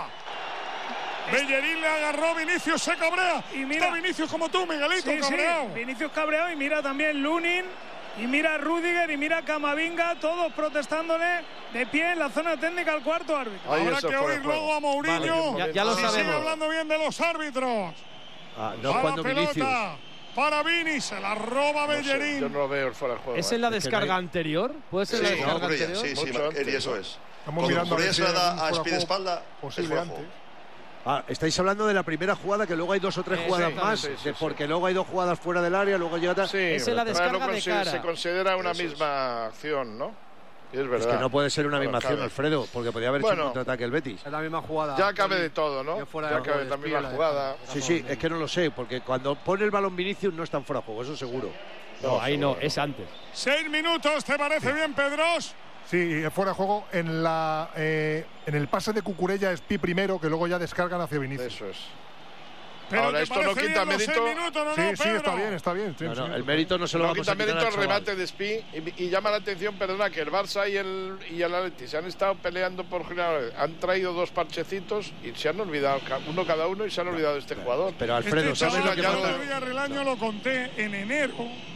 Bellerín le agarró, Vinicius se cabrea. Y mira- Está Vinicius como tú, Miguelito, Sí, sí, cabreado. Vinicius cabreado y mira también Lunin y mira Rüdiger y mira Camavinga, todos protestándole de pie en la zona técnica al cuarto árbitro. Ahí Habrá eso que fuera oír de juego. luego a Mourinho. Vale, ya- ya lo si sabemos. sigue hablando bien de los árbitros. ah, no a la cuando pelota Vinicius. para Vini, se la roba No sé, Bellerín. yo no lo veo fuera de juego. ¿Es ¿eh? en la Es que descarga no hay- anterior? ¿Puede ser Sí, la no, descarga Cucurella, anterior? sí, sí, Mucho ma- antes, y eso ¿no? es. Estamos Cuando mirando a Cucurella ver se si la da hay a algún fuera espie de de juego espalda, es posible fuera de antes. juego. Ah, estáis hablando de la primera jugada, que luego hay dos o tres Eh, jugadas exactamente, más, sí, de- sí, porque luego hay dos jugadas fuera del área, luego llega tal. Sí, Es en la pero descarga no de consi- cara. Se considera una Eso es. misma acción, ¿no? Y es Es verdad. que no puede ser una Bueno, misma acción, cabe. Alfredo, porque podría haber hecho Bueno. un contraataque el Betis. Es la misma jugada. Ya cabe de todo, ¿no? Ya fuera Ya de cabe juego, la de misma espía, jugada. Sí, sí, es que no lo sé, porque cuando pone el balón Vinicius no está en fuera de juego, eso seguro. No, ahí no, seguro. es antes. Seis minutos, ¿te parece bien, Pedros? Sí, es fuera de juego en, la, eh, en el pase de Cucurella es Pi primero, que luego ya descargan hacia Vinicius. Eso es. Pero Ahora, ¿te esto no parece quita bien los mérito. seis minutos, no, Sí, no, sí, Pedro? está bien, está bien. sí, No, sí, no, sí. el mérito no se lo No vamos quita a quitar mérito al el chaval. remate de Spi y, y llama la atención, perdona, que el Barça y el, y el Atleti se han estado peleando por general. Han traído dos parchecitos y se han olvidado, ca- uno cada uno, y se han olvidado de este jugador. Pero Alfredo, Este ¿sabes chaval, lo que ya yo no- pasa? de Villarreal lo conté en enero.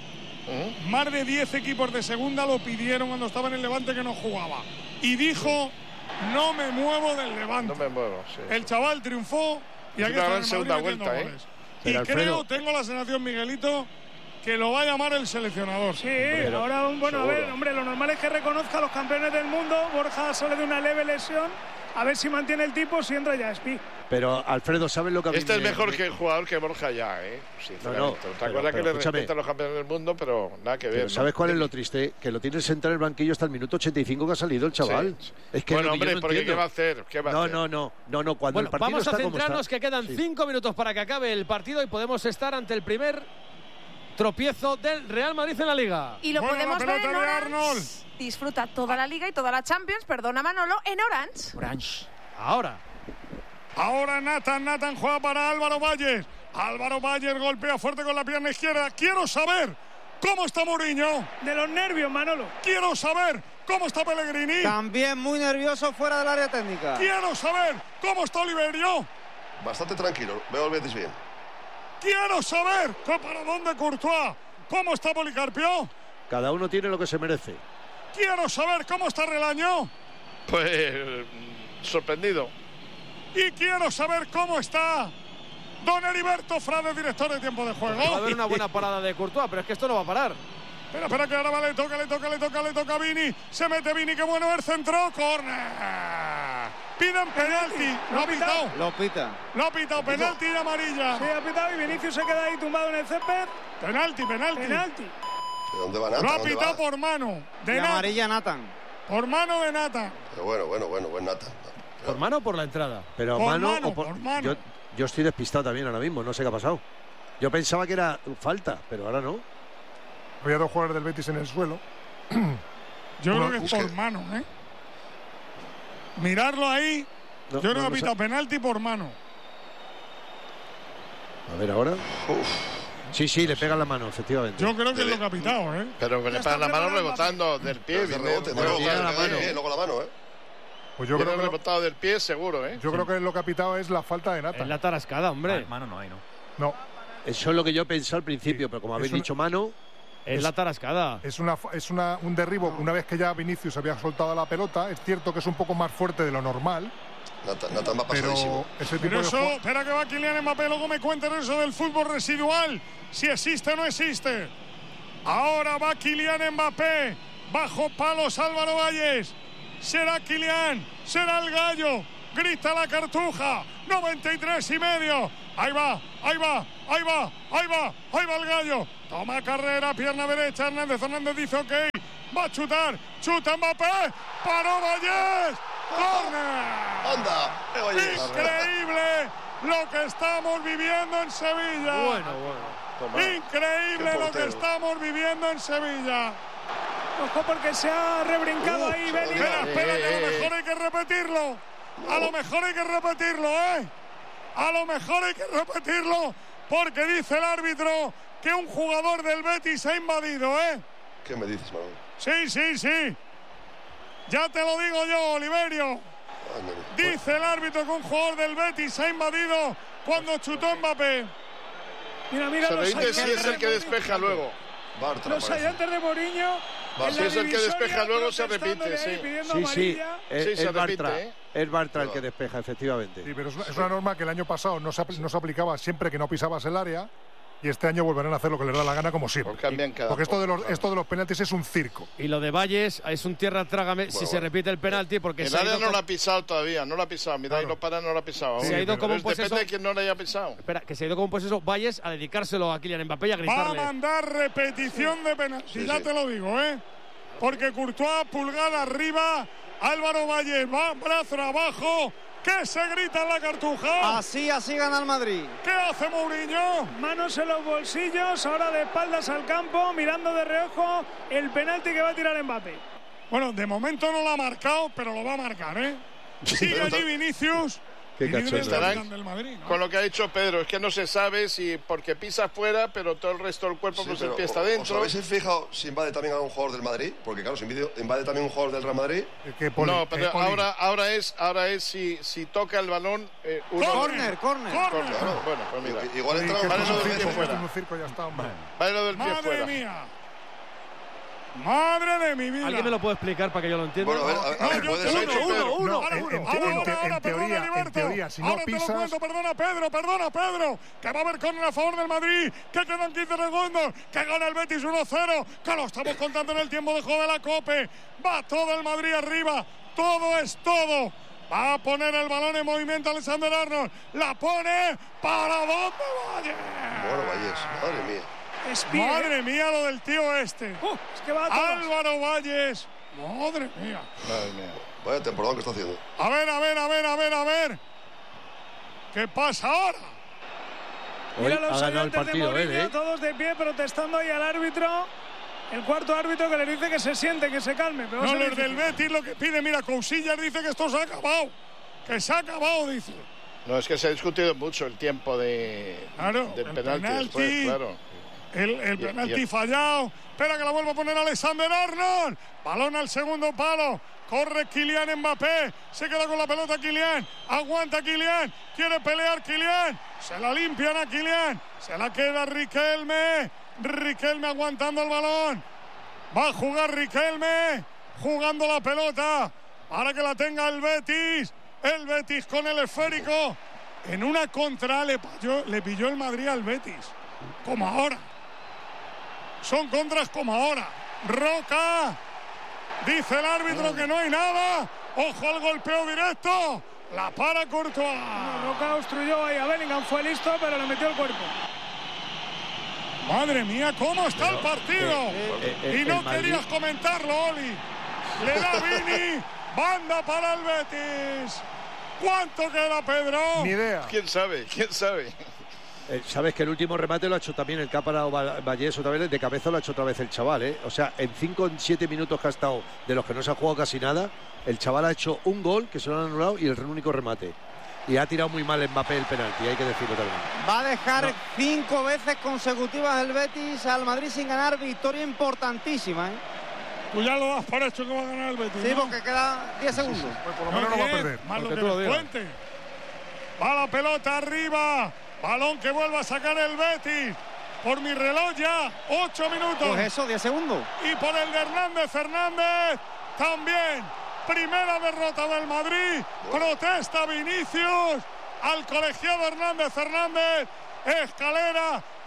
¿Mm? Más de diez equipos de segunda lo pidieron cuando estaba en el Levante que no jugaba. Y dijo, no me muevo del Levante. No me muevo, sí. El chaval triunfó y Es aquí una está gran en el segunda Madrid metiendo vuelta, ¿eh? goles. Pero, y Alfredo- creo, tengo la sensación, Miguelito, que lo va a llamar el seleccionador. Sí, ahora, bueno, a ver, seguro. hombre, lo normal es que reconozca a los campeones del mundo. Borja sale de una leve lesión. A ver si mantiene el tipo, si entra ya Spi. Pero Alfredo, ¿sabes lo que a mí Este es me- mejor me- que el jugador que Borja ya, ¿eh? Sinceramente. No, no, Otra pero- cosa pero que le escúchame. respetan los campeones del mundo, pero nada que ver. Pero ¿no? ¿sabes cuál es lo triste? Que lo tiene sentado en el banquillo hasta el minuto ochenta y cinco que ha salido el chaval. Sí. Es que Bueno, lo que yo hombre, no porque ¿qué entiendo. va a hacer? ¿Qué va a No, hacer? no, no, no, no, cuando Bueno, el partido vamos a está como centrarnos está. que quedan Sí. cinco minutos para que acabe el partido y podemos estar ante el primer tropiezo del Real Madrid en la Liga. Y lo Bueno, podemos la ver en pelota de Orange. Arnold. Disfruta toda la Liga y toda la Champions, perdona Manolo, en Orange. Orange. Ahora. Ahora Nathan, Nathan juega para Álvaro Valles. Álvaro Valles golpea fuerte con la pierna izquierda. Quiero saber cómo está Mourinho. De los nervios, Manolo. Quiero saber cómo está Pellegrini. También muy nervioso fuera del área técnica. Quiero saber cómo está Oliverio. Bastante tranquilo, veo al Betis bien. Quiero saber que para dónde Courtois. ¿Cómo está Policarpio? Cada uno tiene lo que se merece. Quiero saber cómo está Relaño. Pues mm, sorprendido. Y quiero saber cómo está don Heriberto Frade, director de tiempo de juego. Va a haber una buena parada de Courtois, pero es que esto no va a parar. Espera, espera, que ahora va, le toca, le toca, le toca, le toca a Vini. Se mete Vini, qué bueno, el centro. Corner. Piden penalti. Lo ha pitado. Lo pita. Lo ha pitado. Penalti y amarilla. Sí, ha pitado y Vinicius se queda ahí tumbado en el césped. Penalti, penalti. Penalti. ¿De dónde va Nata? Lo ha ¿Dónde pitado va? por mano. De Y Nata. amarilla Nathan. Por mano de Nata. Pero bueno, bueno, bueno, buen Nata. ¿Por mano o por la entrada? Pero Por mano, mano, o por- por mano. Yo, yo estoy despistado también ahora mismo, no sé qué ha pasado. Yo pensaba que era falta, pero ahora no. Había dos jugadores del Betis en el suelo. Yo Uno- creo que es es por que- mano, ¿eh? Mirarlo ahí. No, yo creo no, que ha no sé. pitado penalti por mano. A ver ahora. Sí, sí, le pega la mano, efectivamente. Yo creo que es Dele- lo que ha pitado, ¿eh? Pero que le está pagan la mano preparando rebotando del pie. De Viene, rebote, bueno, luego, tiene claro, la que va mano. bien, luego la mano, ¿eh? Pues yo viene creo, que lo, rebotado del pie seguro, ¿eh? yo creo que lo que ha pitado es la falta de Es Nathan. la tarascada, hombre. Mano no hay, ¿no? No, Eso es lo que yo pensé al principio, pero como Es habéis un- dicho mano, Es la tarascada. es, una, es una, un derribo. Una vez que ya Vinicius había soltado la pelota, es cierto que es un poco más fuerte de lo normal, Nathan, Nathan va pero pasadísimo. ese tipo Pero de eso, juego- espera que va Kylian Mbappé, luego me cuenten eso del fútbol residual, si existe o no existe. Ahora va Kylian Mbappé, bajo palos Álvaro Valles. será Kylian, será el gallo, grita la Cartuja, noventa y tres y medio, ahí va, ahí va, ahí va, ahí va, ahí va el gallo, toma carrera, pierna derecha, Hernández, Hernández dice ok, va a chutar, chuta Mbappé, paró Vallés, ¡córner! ¡Anda! Increíble lo que estamos viviendo en Sevilla. Bueno, bueno. Toma. Increíble lo que estamos viviendo en Sevilla. Ojo porque se ha rebrincado uh, ahí Bellingham. Espera, espera, que a lo mejor hay que repetirlo. A lo mejor hay que repetirlo, ¿eh? A lo mejor hay que repetirlo porque dice el árbitro que un jugador del Betis ha invadido, ¿eh? ¿Qué me dices, Manuel? Sí, sí, sí. Ya te lo digo yo, Oliverio. Dice el árbitro que un jugador del Betis ha invadido cuando chutó Mbappé. Mira, mira, se lo los dice si es el que despeja luego. Bartra, los ayudantes de Mourinho. Si es el que despeja luego se repite, sí. Sí, sí, es, sí, es se Bartra, repite, ¿eh? es Bartra el que despeja, efectivamente. Sí, pero es una, es una norma que el año pasado no se, no se aplicaba siempre que no pisabas el área. Y este año volverán a hacer lo que les da la gana como siempre. Porque, Porque esto de los esto de los penaltis es un circo. Y lo de Valles es un tierra trágame bueno, si se repite el penalti porque el área no con... lo ha pisado todavía, no lo ha pisado. Mira, claro. Y lo para, no lo ha pisado. Sí, se ha ido como un poseso. Depende de quién no lo haya pisado. Espera, que se ha ido como un poseso Valles a dedicárselo a Kylian Mbappé y a gritarle. Va a mandar repetición de penalti, sí, ya sí. Te lo digo, ¿eh? Porque Courtois, pulgar arriba, Álvaro Valles va brazo abajo. ¿Qué se grita en la Cartuja? Así, así gana el Madrid. ¿Qué hace Mourinho? Manos en los bolsillos, ahora de espaldas al campo, mirando de reojo el penalti que va a tirar Mbappé. Bueno, de momento no lo ha marcado, pero lo va a marcar, ¿eh? Sigue allí Vinicius. Estarán del Madrid, ¿no? Con lo que ha dicho Pedro, es que no se sabe si porque pisa fuera, pero todo el resto del cuerpo, sí, pues el pie está dentro. ¿Os habéis fijado si invade también a un jugador del Madrid? Porque claro, si invade también un jugador del Real Madrid. Poli, no, pero ahora, ahora es, ahora es si, si toca el balón. Eh, uno corner, corner. corner. Claro. Bueno, pues mira. Igual entra vale lo del pie fuera. Vale lo del pie Madre fuera. Mía. Madre de mi vida. ¿Alguien me lo puede explicar para que yo lo entienda? Bueno, a ver, a ver, no, puede ser. Uno, uno, uno. No, en, en, ahora, ahora, ahora, en, teoría, perdona, en teoría, si no ahora pisas... te lo cuento, perdona, Pedro, perdona, Pedro. Que va a haber córner a favor del Madrid. Que quedan quince segundos. Que gana el Betis uno cero. Que lo estamos contando en el tiempo de juego de la Cope. Va todo el Madrid arriba. Todo es todo. Va a poner el balón en movimiento Alexander Arnold. La pone para dónde Valles. Bueno, Valles, madre mía. Espie. Madre mía lo del tío este. Uh, es que va a Álvaro Valles. Madre mía. Madre mía. Vaya temporada que está haciendo. A ver, a ver, a ver, a ver, a ver. ¿Qué pasa ahora? Hoy Mira los ha ganado el partido, de Mourinho, ¿eh? todos de pie protestando ahí al árbitro. El cuarto árbitro que le dice que se siente, que se calme. Pero no, los del Betis lo que pide, mira, Cousillas dice que esto se ha acabado. Que se ha acabado, dice. No, es que se ha discutido mucho el tiempo de, claro, del el penalti, penalti después, claro. El, el penalti fallado. Espera que la vuelva a poner Alexander Arnold. Balón al segundo palo. Corre Kylian Mbappé. Se queda con la pelota Kylian. Aguanta Kylian. Quiere pelear Kylian. Se la limpian a Kylian. Se la queda Riquelme. Riquelme aguantando el balón. Va a jugar Riquelme. Jugando la pelota. Para que la tenga el Betis. El Betis con el esférico. En una contra le pilló, le pilló el Madrid al Betis. Como ahora. Son contras como ahora. Roca. Dice el árbitro que no hay nada. Ojo al golpeo directo. La para Courtois. No, Roca obstruyó ahí a Bellingham. Fue listo, pero le metió el cuerpo. Madre mía, ¿cómo está pero, el partido? Eh, eh, eh, y no Madrid... querías comentarlo, Oli. Le da Vini. Banda para el Betis. ¿Cuánto queda, Pedro? Ni idea. ¿Quién sabe? ¿Quién sabe? Eh, Sabes que el último remate lo ha hecho también el que ha parado Vallés otra vez, de cabeza lo ha hecho otra vez el chaval, ¿eh? O sea, en cinco o siete minutos que ha estado, de los que no se ha jugado casi nada, el chaval ha hecho un gol que se lo han anulado y el único remate. Y ha tirado muy mal Mbappé el penalti, hay que decirlo también. Va a dejar no. cinco veces consecutivas el Betis al Madrid sin ganar, victoria importantísima, ¿eh? Tú ya lo das por hecho que va a ganar el Betis. Sí, ¿no? porque queda diez segundos. Sí, sí. Pues por lo menos no, no va a perder. Más lo que lo Fuente. Va la pelota arriba. Balón que vuelva a sacar el Betis. Por mi reloj ya, ocho minutos. Pues eso, diez segundos. Y por el de Hernández Hernández también. Primera derrota del Madrid. Protesta Vinicius al colegiado Hernández Hernández. Escalera,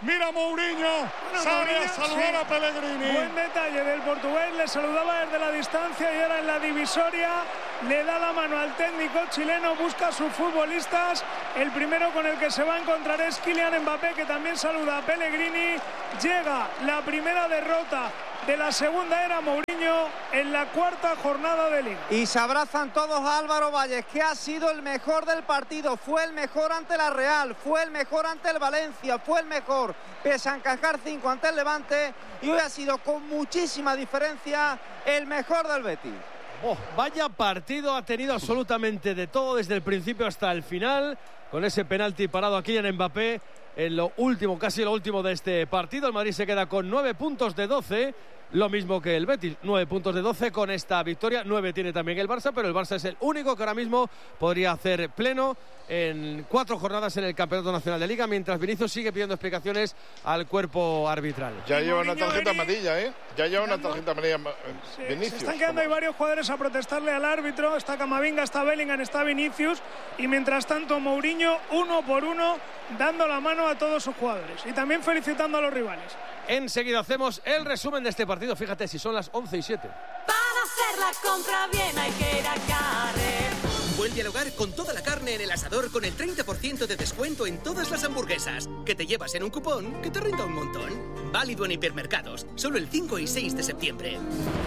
Mira Mourinho, Bueno, sale Mourinho, a saludar sí. a Pellegrini. Buen detalle del portugués, le saludaba desde la distancia y ahora en la divisoria le da la mano al técnico chileno, busca a sus futbolistas. El primero con el que se va a encontrar es Kylian Mbappé, que también saluda a Pellegrini. Llega la primera derrota de la segunda era Mourinho en la cuarta jornada de Liga. Y se abrazan todos a Álvaro Valles, que ha sido el mejor del partido. Fue el mejor ante la Real, fue el mejor ante el Valencia, fue el mejor pese a encajar cinco ante el Levante. Y hoy ha sido con muchísima diferencia el mejor del Betis. Oh, vaya partido, ha tenido absolutamente de todo desde el principio hasta el final, con ese penalti parado aquí en Mbappé en lo último, casi lo último de este partido. El Madrid se queda con nueve puntos de doce, lo mismo que el Betis, nueve puntos de doce con esta victoria. Nueve tiene también el Barça, pero el Barça es el único que ahora mismo podría hacer pleno en cuatro jornadas en el Campeonato Nacional de Liga, mientras Vinicius sigue pidiendo explicaciones al cuerpo arbitral. Ya lleva una tarjeta amarilla, ¿eh? Ya lleva una tarjeta amarilla. Sí, Vinicius. se están quedando ahí varios jugadores a protestarle al árbitro. Está Camavinga, está Bellingham, está Vinicius. Y mientras tanto Mourinho, uno por uno, dando la mano a todos sus jugadores. Y también felicitando a los rivales. Enseguida hacemos el resumen de este partido. Fíjate, si son las once y siete. Para hacer la compra bien hay que ir a Carrer. Vuelve al hogar con toda la carne en el asador con el treinta por ciento de descuento en todas las hamburguesas. Que te llevas en un cupón que te rinda un montón. Válido en hipermercados, solo el cinco y seis de septiembre.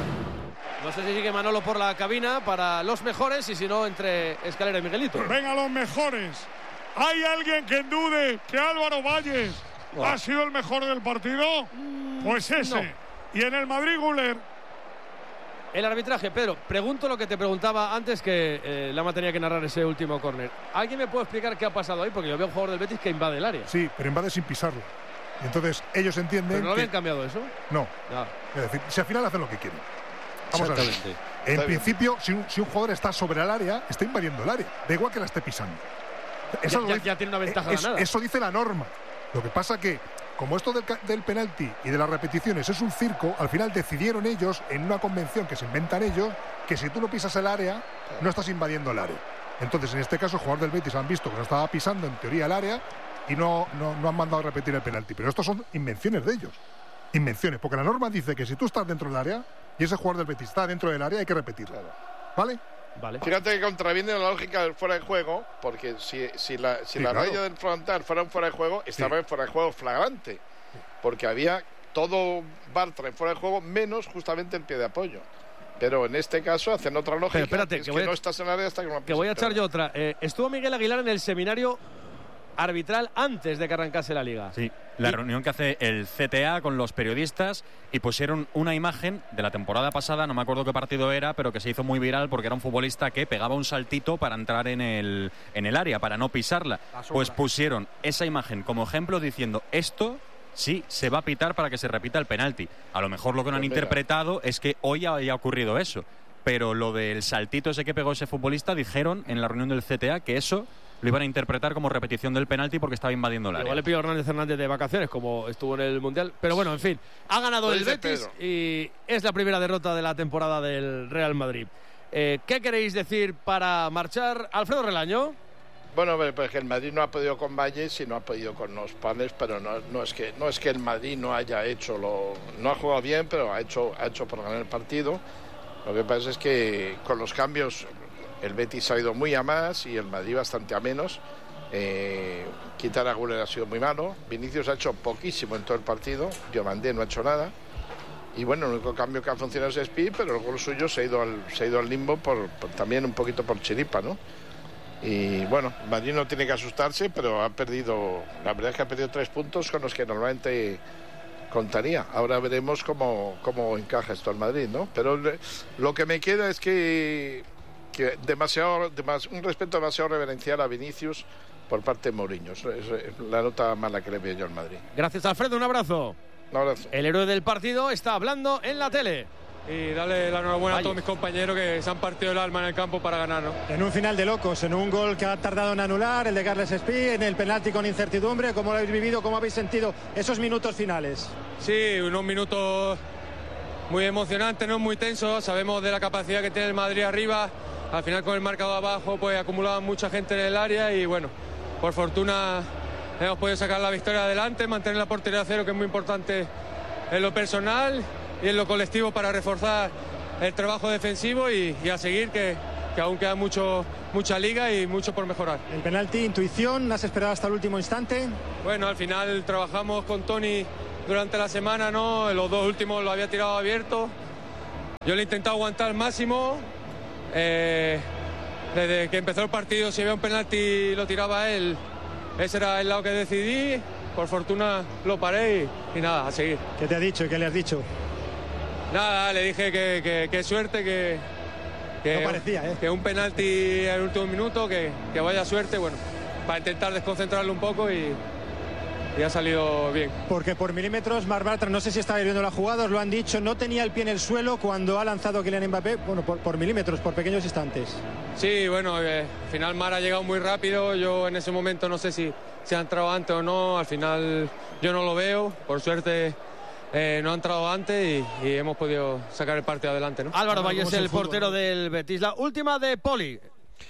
No sé si sigue Manolo por la cabina para los mejores y si no entre Escalera y Miguelito. Venga, los mejores. ¿Hay alguien que dude que Álvaro Valles oh. ha sido el mejor del partido? Mm, pues ese. No. Y en el Madrid, Güler. El arbitraje, Pedro, pregunto lo que te preguntaba antes que eh, Lama tenía que narrar ese último córner. ¿Alguien me puede explicar qué ha pasado ahí? Porque yo veo un jugador del Betis que invade el área. Sí, pero invade sin pisarlo. Entonces ellos entienden. ¿Pero no que... habían cambiado eso? No. Ah. Es decir, si al final hacen lo que quieren. Vamos a ver. En está principio, si un, si un jugador está sobre el área, está invadiendo el área. Da igual que la esté pisando. Eso ya, ya, ya tiene una ventaja es, ganada. Eso dice la norma. Lo que pasa que, como esto del, del penalti y de las repeticiones es un circo, al final decidieron ellos, en una convención que se inventan ellos, que si tú no pisas el área, no estás invadiendo el área. Entonces, en este caso, el jugador del Betis han visto que no estaba pisando, en teoría, el área y no, no, no han mandado a repetir el penalti. Pero estos son invenciones de ellos. Invenciones, porque la norma dice que si tú estás dentro del área y ese jugador del Betis está dentro del área, hay que repetirlo. ¿Vale? Vale. Fíjate que contraviene la lógica del fuera de juego, porque si, si la, si sí, la claro. raya del frontal fuera un fuera de juego, estaba sí. en fuera de juego flagrante, porque había todo Bartra en fuera de juego, menos justamente el pie de apoyo. Pero en este caso hacen otra lógica. Pero espérate, es que, que a, no estás en el área hasta que no Que voy a echar yo otra. Eh, estuvo Miguel Aguilar en el seminario arbitral antes de que arrancase la Liga. Sí, la y... reunión que hace el C T A con los periodistas y pusieron una imagen de la temporada pasada, no me acuerdo qué partido era, pero que se hizo muy viral porque era un futbolista que pegaba un saltito para entrar en el, en el área, para no pisarla. Pues pusieron esa imagen como ejemplo diciendo esto... Sí, se va a pitar para que se repita el penalti. A lo mejor lo que no han pues interpretado es que hoy haya ocurrido eso. Pero lo del saltito ese que pegó ese futbolista, dijeron en la reunión del C T A que eso lo iban a interpretar como repetición del penalti porque estaba invadiendo el área. Igual le pidió Hernández Hernández de vacaciones, como estuvo en el Mundial. Pero bueno, en fin, ha ganado el Betis y es la primera derrota de la temporada del Real Madrid. Eh, ¿Qué queréis decir para marchar? Alfredo Relaño. Bueno, pues que el Madrid no ha podido con Valles y no ha podido con los panes, pero no, no es que no es que el Madrid no haya hecho lo, no ha jugado bien, pero ha hecho ha hecho por ganar el partido. Lo que pasa es que con los cambios el Betis ha ido muy a más y el Madrid bastante a menos. Eh, quitar a Güler ha sido muy malo. Vinicius ha hecho poquísimo en todo el partido. Diomandé no ha hecho nada. Y bueno, el único cambio que ha funcionado es Spi, pero el gol suyo se ha ido al, se ha ido al limbo por, por, también un poquito por chiripa, ¿no? Y bueno, Madrid no tiene que asustarse, pero ha perdido, la verdad es que ha perdido tres puntos con los que normalmente contaría. Ahora veremos cómo, cómo encaja esto al Madrid, ¿no? Pero lo que me queda es que, que demasiado, demas, un respeto demasiado reverencial a Vinicius por parte de Mourinho. Es la nota mala que le veo yo al Madrid. Gracias, Alfredo, un abrazo. Un abrazo. El héroe del partido está hablando en la tele. Y darle la enhorabuena Vaya. a todos mis compañeros que se han partido el alma en el campo para ganarnos. En un final de locos, en un gol que ha tardado en anular, el de Carles Spi, en el penalti con incertidumbre. ¿Cómo lo habéis vivido? ¿Cómo habéis sentido esos minutos finales? Sí, unos minutos muy emocionantes, no muy tensos. Sabemos de la capacidad que tiene el Madrid arriba. Al final con el marcador abajo pues acumulaba mucha gente en el área y bueno, por fortuna hemos podido sacar la victoria adelante, mantener la portería a cero, que es muy importante en lo personal y en lo colectivo para reforzar el trabajo defensivo y, y a seguir, que, que aún queda mucho, mucha liga y mucho por mejorar. El penalti, intuición, ¿has esperado hasta el último instante? Bueno, al final trabajamos con Tony durante la semana, ¿no? Los dos últimos lo había tirado abierto. Yo le he intentado aguantar al máximo. Eh, desde que empezó el partido, si había un penalti lo tiraba él. Ese era el lado que decidí. Por fortuna lo paré y, y nada, a seguir. ¿Qué te ha dicho y qué le has dicho? Nada, le dije que, que, que suerte, que, que, no parecía, ¿eh? que un penalti en el último minuto, que, que vaya suerte, bueno, para intentar desconcentrarlo un poco y, y ha salido bien. Porque por milímetros, Marc Bartra, no sé si estaba viendo la jugada, os lo han dicho, no tenía el pie en el suelo cuando ha lanzado Kylian Mbappé, bueno, por, por milímetros, por pequeños instantes. Sí, bueno, eh, al final Mar ha llegado muy rápido, yo en ese momento no sé si, si ha entrado antes o no, al final yo no lo veo, por suerte eh, no ha entrado antes y, y hemos podido sacar el partido adelante, ¿no? Álvaro Valles, el portero del Betis. La última de Poli.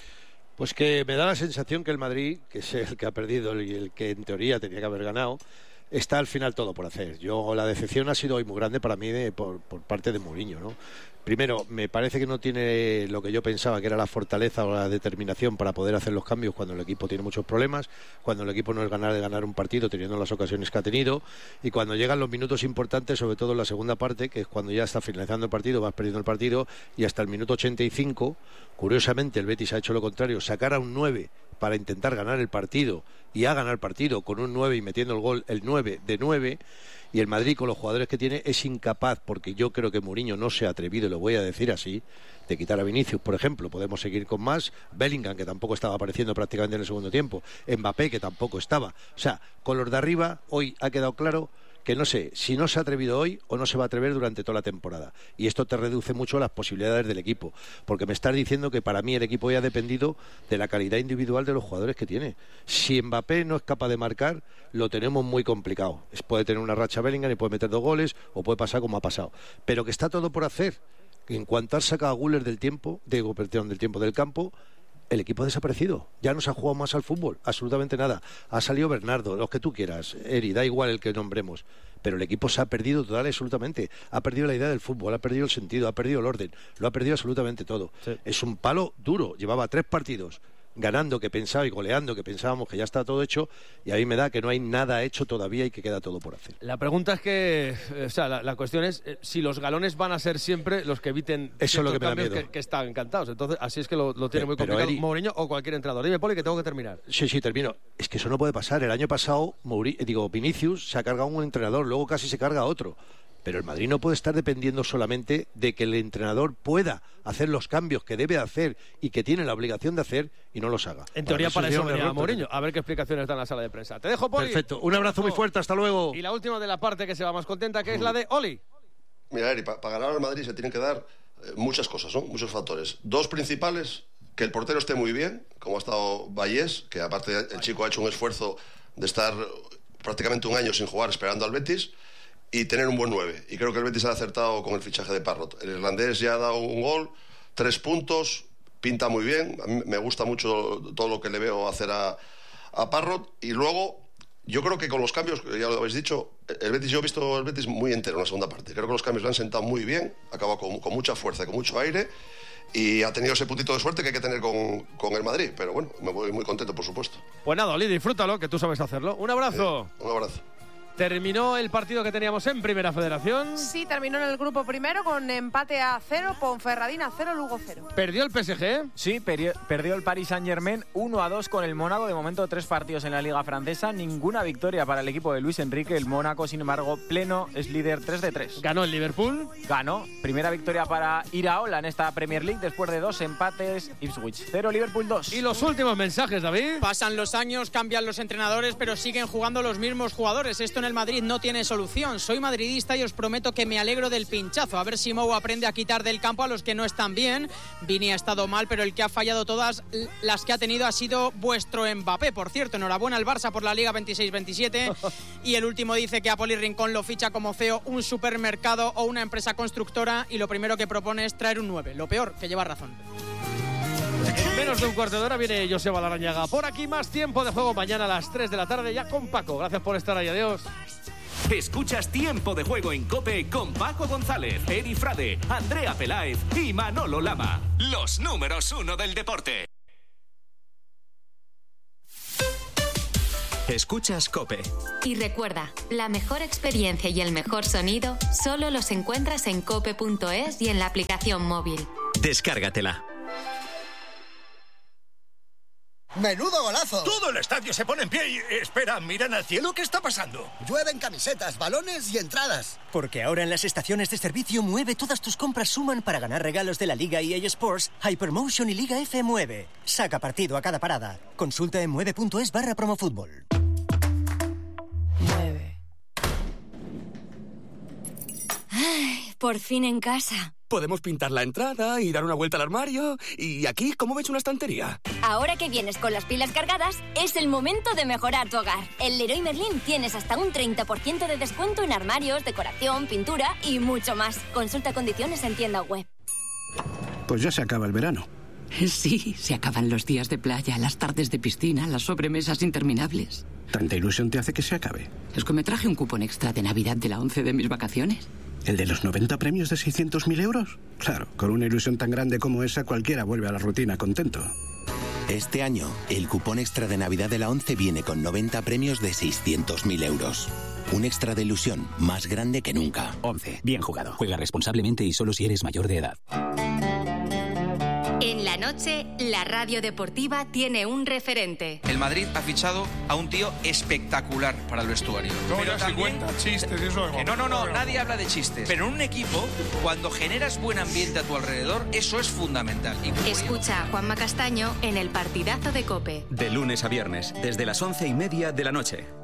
Pues que me da la sensación que el Madrid, que es el que ha perdido y el que en teoría tenía que haber ganado, está al final todo por hacer. Yo, la decepción ha sido hoy muy grande para mí de, por, por parte de Mourinho, ¿no? Primero, me parece que no tiene lo que yo pensaba que era la fortaleza o la determinación para poder hacer los cambios cuando el equipo tiene muchos problemas, cuando el equipo no es ganar de ganar un partido teniendo las ocasiones que ha tenido, y cuando llegan los minutos importantes, sobre todo en la segunda parte, que es cuando ya está finalizando el partido, vas perdiendo el partido, y hasta el minuto ochenta y cinco, curiosamente el Betis ha hecho lo contrario, sacar a un nueve para intentar ganar el partido, y ha ganado el partido con un nueve y metiendo el gol, el nueve de nueve, y el Madrid con los jugadores que tiene es incapaz, porque yo creo que Mourinho no se ha atrevido, y lo voy a decir así, de quitar a Vinicius, por ejemplo. Podemos seguir con más. Bellingham, que tampoco estaba apareciendo prácticamente en el segundo tiempo. Mbappé, que tampoco estaba. O sea, con los de arriba, hoy ha quedado claro que no sé si no se ha atrevido hoy o no se va a atrever durante toda la temporada. Y esto te reduce mucho las posibilidades del equipo, porque me estás diciendo que para mí el equipo ya ha dependido de la calidad individual de los jugadores que tiene. Si Mbappé no es capaz de marcar, lo tenemos muy complicado. Puede tener una racha Bellingham y puede meter dos goles, o puede pasar como ha pasado. Pero que está todo por hacer. En cuanto has sacado a Güler del tiempo, de, perdón, del tiempo del campo, el equipo ha desaparecido. Ya no se ha jugado más al fútbol, absolutamente nada. Ha salido Bernardo, los que tú quieras, Eri, da igual el que nombremos. Pero el equipo se ha perdido total y absolutamente. Ha perdido la idea del fútbol, ha perdido el sentido, ha perdido el orden, lo ha perdido absolutamente todo. Sí. Es un palo duro. Llevaba tres partidos ganando, que pensaba, y goleando, que pensábamos que ya está todo hecho, y a mí me da que no hay nada hecho todavía y que queda todo por hacer. La pregunta es que, o sea, la, la cuestión es eh, si los galones van a ser siempre los que eviten eso es lo que me da miedo. Que, que están encantados. Entonces, así es que lo, lo tiene muy complicado Eri, Mourinho o cualquier entrenador. Dime, Poli, que tengo que terminar. Sí, sí, termino. Es que eso no puede pasar. El año pasado, Mourinho, digo, Vinicius se ha cargado un entrenador, luego casi se carga otro. Pero el Madrid no puede estar dependiendo solamente de que el entrenador pueda hacer los cambios que debe hacer y que tiene la obligación de hacer y no los haga. En teoría para eso venía Mourinho. A ver qué explicaciones da en la sala de prensa. Te dejo, Poli. Perfecto. Un abrazo muy fuerte. Hasta luego. Y la última de la parte que se va más contenta, que es la de Oli. Mira, Eri, para pa ganar al Madrid se tienen que dar eh, muchas cosas, ¿no? Muchos factores. Dos principales, que el portero esté muy bien, como ha estado Vallés, que aparte el chico ha hecho un esfuerzo de estar prácticamente un año sin jugar esperando al Betis, y tener un buen nueve. Y creo que el Betis ha acertado con el fichaje de Parrot. El irlandés ya ha dado un gol, tres puntos, pinta muy bien. A mí me gusta mucho todo lo que le veo hacer a, a Parrot. Y luego, yo creo que con los cambios, ya lo habéis dicho, el Betis, yo he visto el Betis muy entero en la segunda parte. Creo que los cambios le han sentado muy bien, ha acabado con, con mucha fuerza, con mucho aire, y ha tenido ese puntito de suerte que hay que tener con, con el Madrid. Pero bueno, me voy muy contento, por supuesto. Pues nada, Oli, disfrútalo, que tú sabes hacerlo. Un abrazo. Eh, un abrazo. ¿Terminó el partido que teníamos en Primera Federación? Sí, terminó en el grupo primero con empate a cero, Ponferradina cero, Lugo cero. ¿Perdió el P S G? Sí, perdió, perdió el Paris Saint-Germain uno a dos con el Mónaco. De momento, tres partidos en la Liga Francesa. Ninguna victoria para el equipo de Luis Enrique. El Mónaco, sin embargo, pleno, es líder tres de tres. ¿Ganó el Liverpool? Ganó. Primera victoria para Iraola en esta Premier League después de dos empates. Ipswich cero, Liverpool dos. ¿Y los últimos mensajes, David? Pasan los años, cambian los entrenadores, pero siguen jugando los mismos jugadores. Esto en el Madrid no tiene solución. Soy madridista y os prometo que me alegro del pinchazo. A ver si Mou aprende a quitar del campo a los que no están bien. Vini ha estado mal, pero el que ha fallado todas las que ha tenido ha sido vuestro Mbappé. Por cierto, enhorabuena al Barça por la Liga veintiséis veintisiete. Y el último dice que a Poli Rincón lo ficha como C E O un supermercado o una empresa constructora y lo primero que propone es traer un nueve. Lo peor, que lleva razón. En menos de un cuarto de hora viene Joseba Larrañaga. Por aquí más tiempo de juego mañana a las tres de la tarde ya con Paco. Gracias por estar ahí, adiós. Escuchas Tiempo de Juego en COPE con Paco González, Eri Frade, Andrea Peláez y Manolo Lama. Los números uno del deporte. Escuchas COPE. Y recuerda, la mejor experiencia y el mejor sonido solo los encuentras en cope punto es y en la aplicación móvil. Descárgatela. ¡Menudo golazo! Todo el estadio se pone en pie y... Espera, miran al cielo, ¿qué está pasando? Llueven camisetas, balones y entradas. Porque ahora en las estaciones de servicio Mueve todas tus compras suman para ganar regalos de la Liga E A Sports, Hypermotion y Liga F Mueve. Saca partido a cada parada. Consulta en mueve punto es barra promofútbol. Mueve. Ay, por fin en casa. Podemos pintar la entrada y dar una vuelta al armario. Y aquí, ¿cómo ves una estantería? Ahora que vienes con las pilas cargadas, es el momento de mejorar tu hogar. En Leroy Merlin tienes hasta un treinta por ciento de descuento en armarios, decoración, pintura y mucho más. Consulta condiciones en tienda web. Pues ya se acaba el verano. Sí, se acaban los días de playa, las tardes de piscina, las sobremesas interminables. ¿Tanta ilusión te hace que se acabe? Es que me traje un cupón extra de Navidad de la once de mis vacaciones. ¿El de los noventa premios de seiscientos mil euros? Claro, con una ilusión tan grande como esa, cualquiera vuelve a la rutina contento. Este año, el cupón extra de Navidad de la once viene con noventa premios de seiscientos mil euros. Un extra de ilusión más grande que nunca. once. Bien jugado. Juega responsablemente y solo si eres mayor de edad. En la noche, la radio deportiva tiene un referente. El Madrid ha fichado a un tío espectacular para el vestuario. No, pero ya también... se cuenta chistes y eso. Que no, no, no, nadie habla de chistes. Pero en un equipo, cuando generas buen ambiente a tu alrededor, eso es fundamental. Y... Escucha a Juanma Castaño en el partidazo de COPE. De lunes a viernes, desde las once y media de la noche.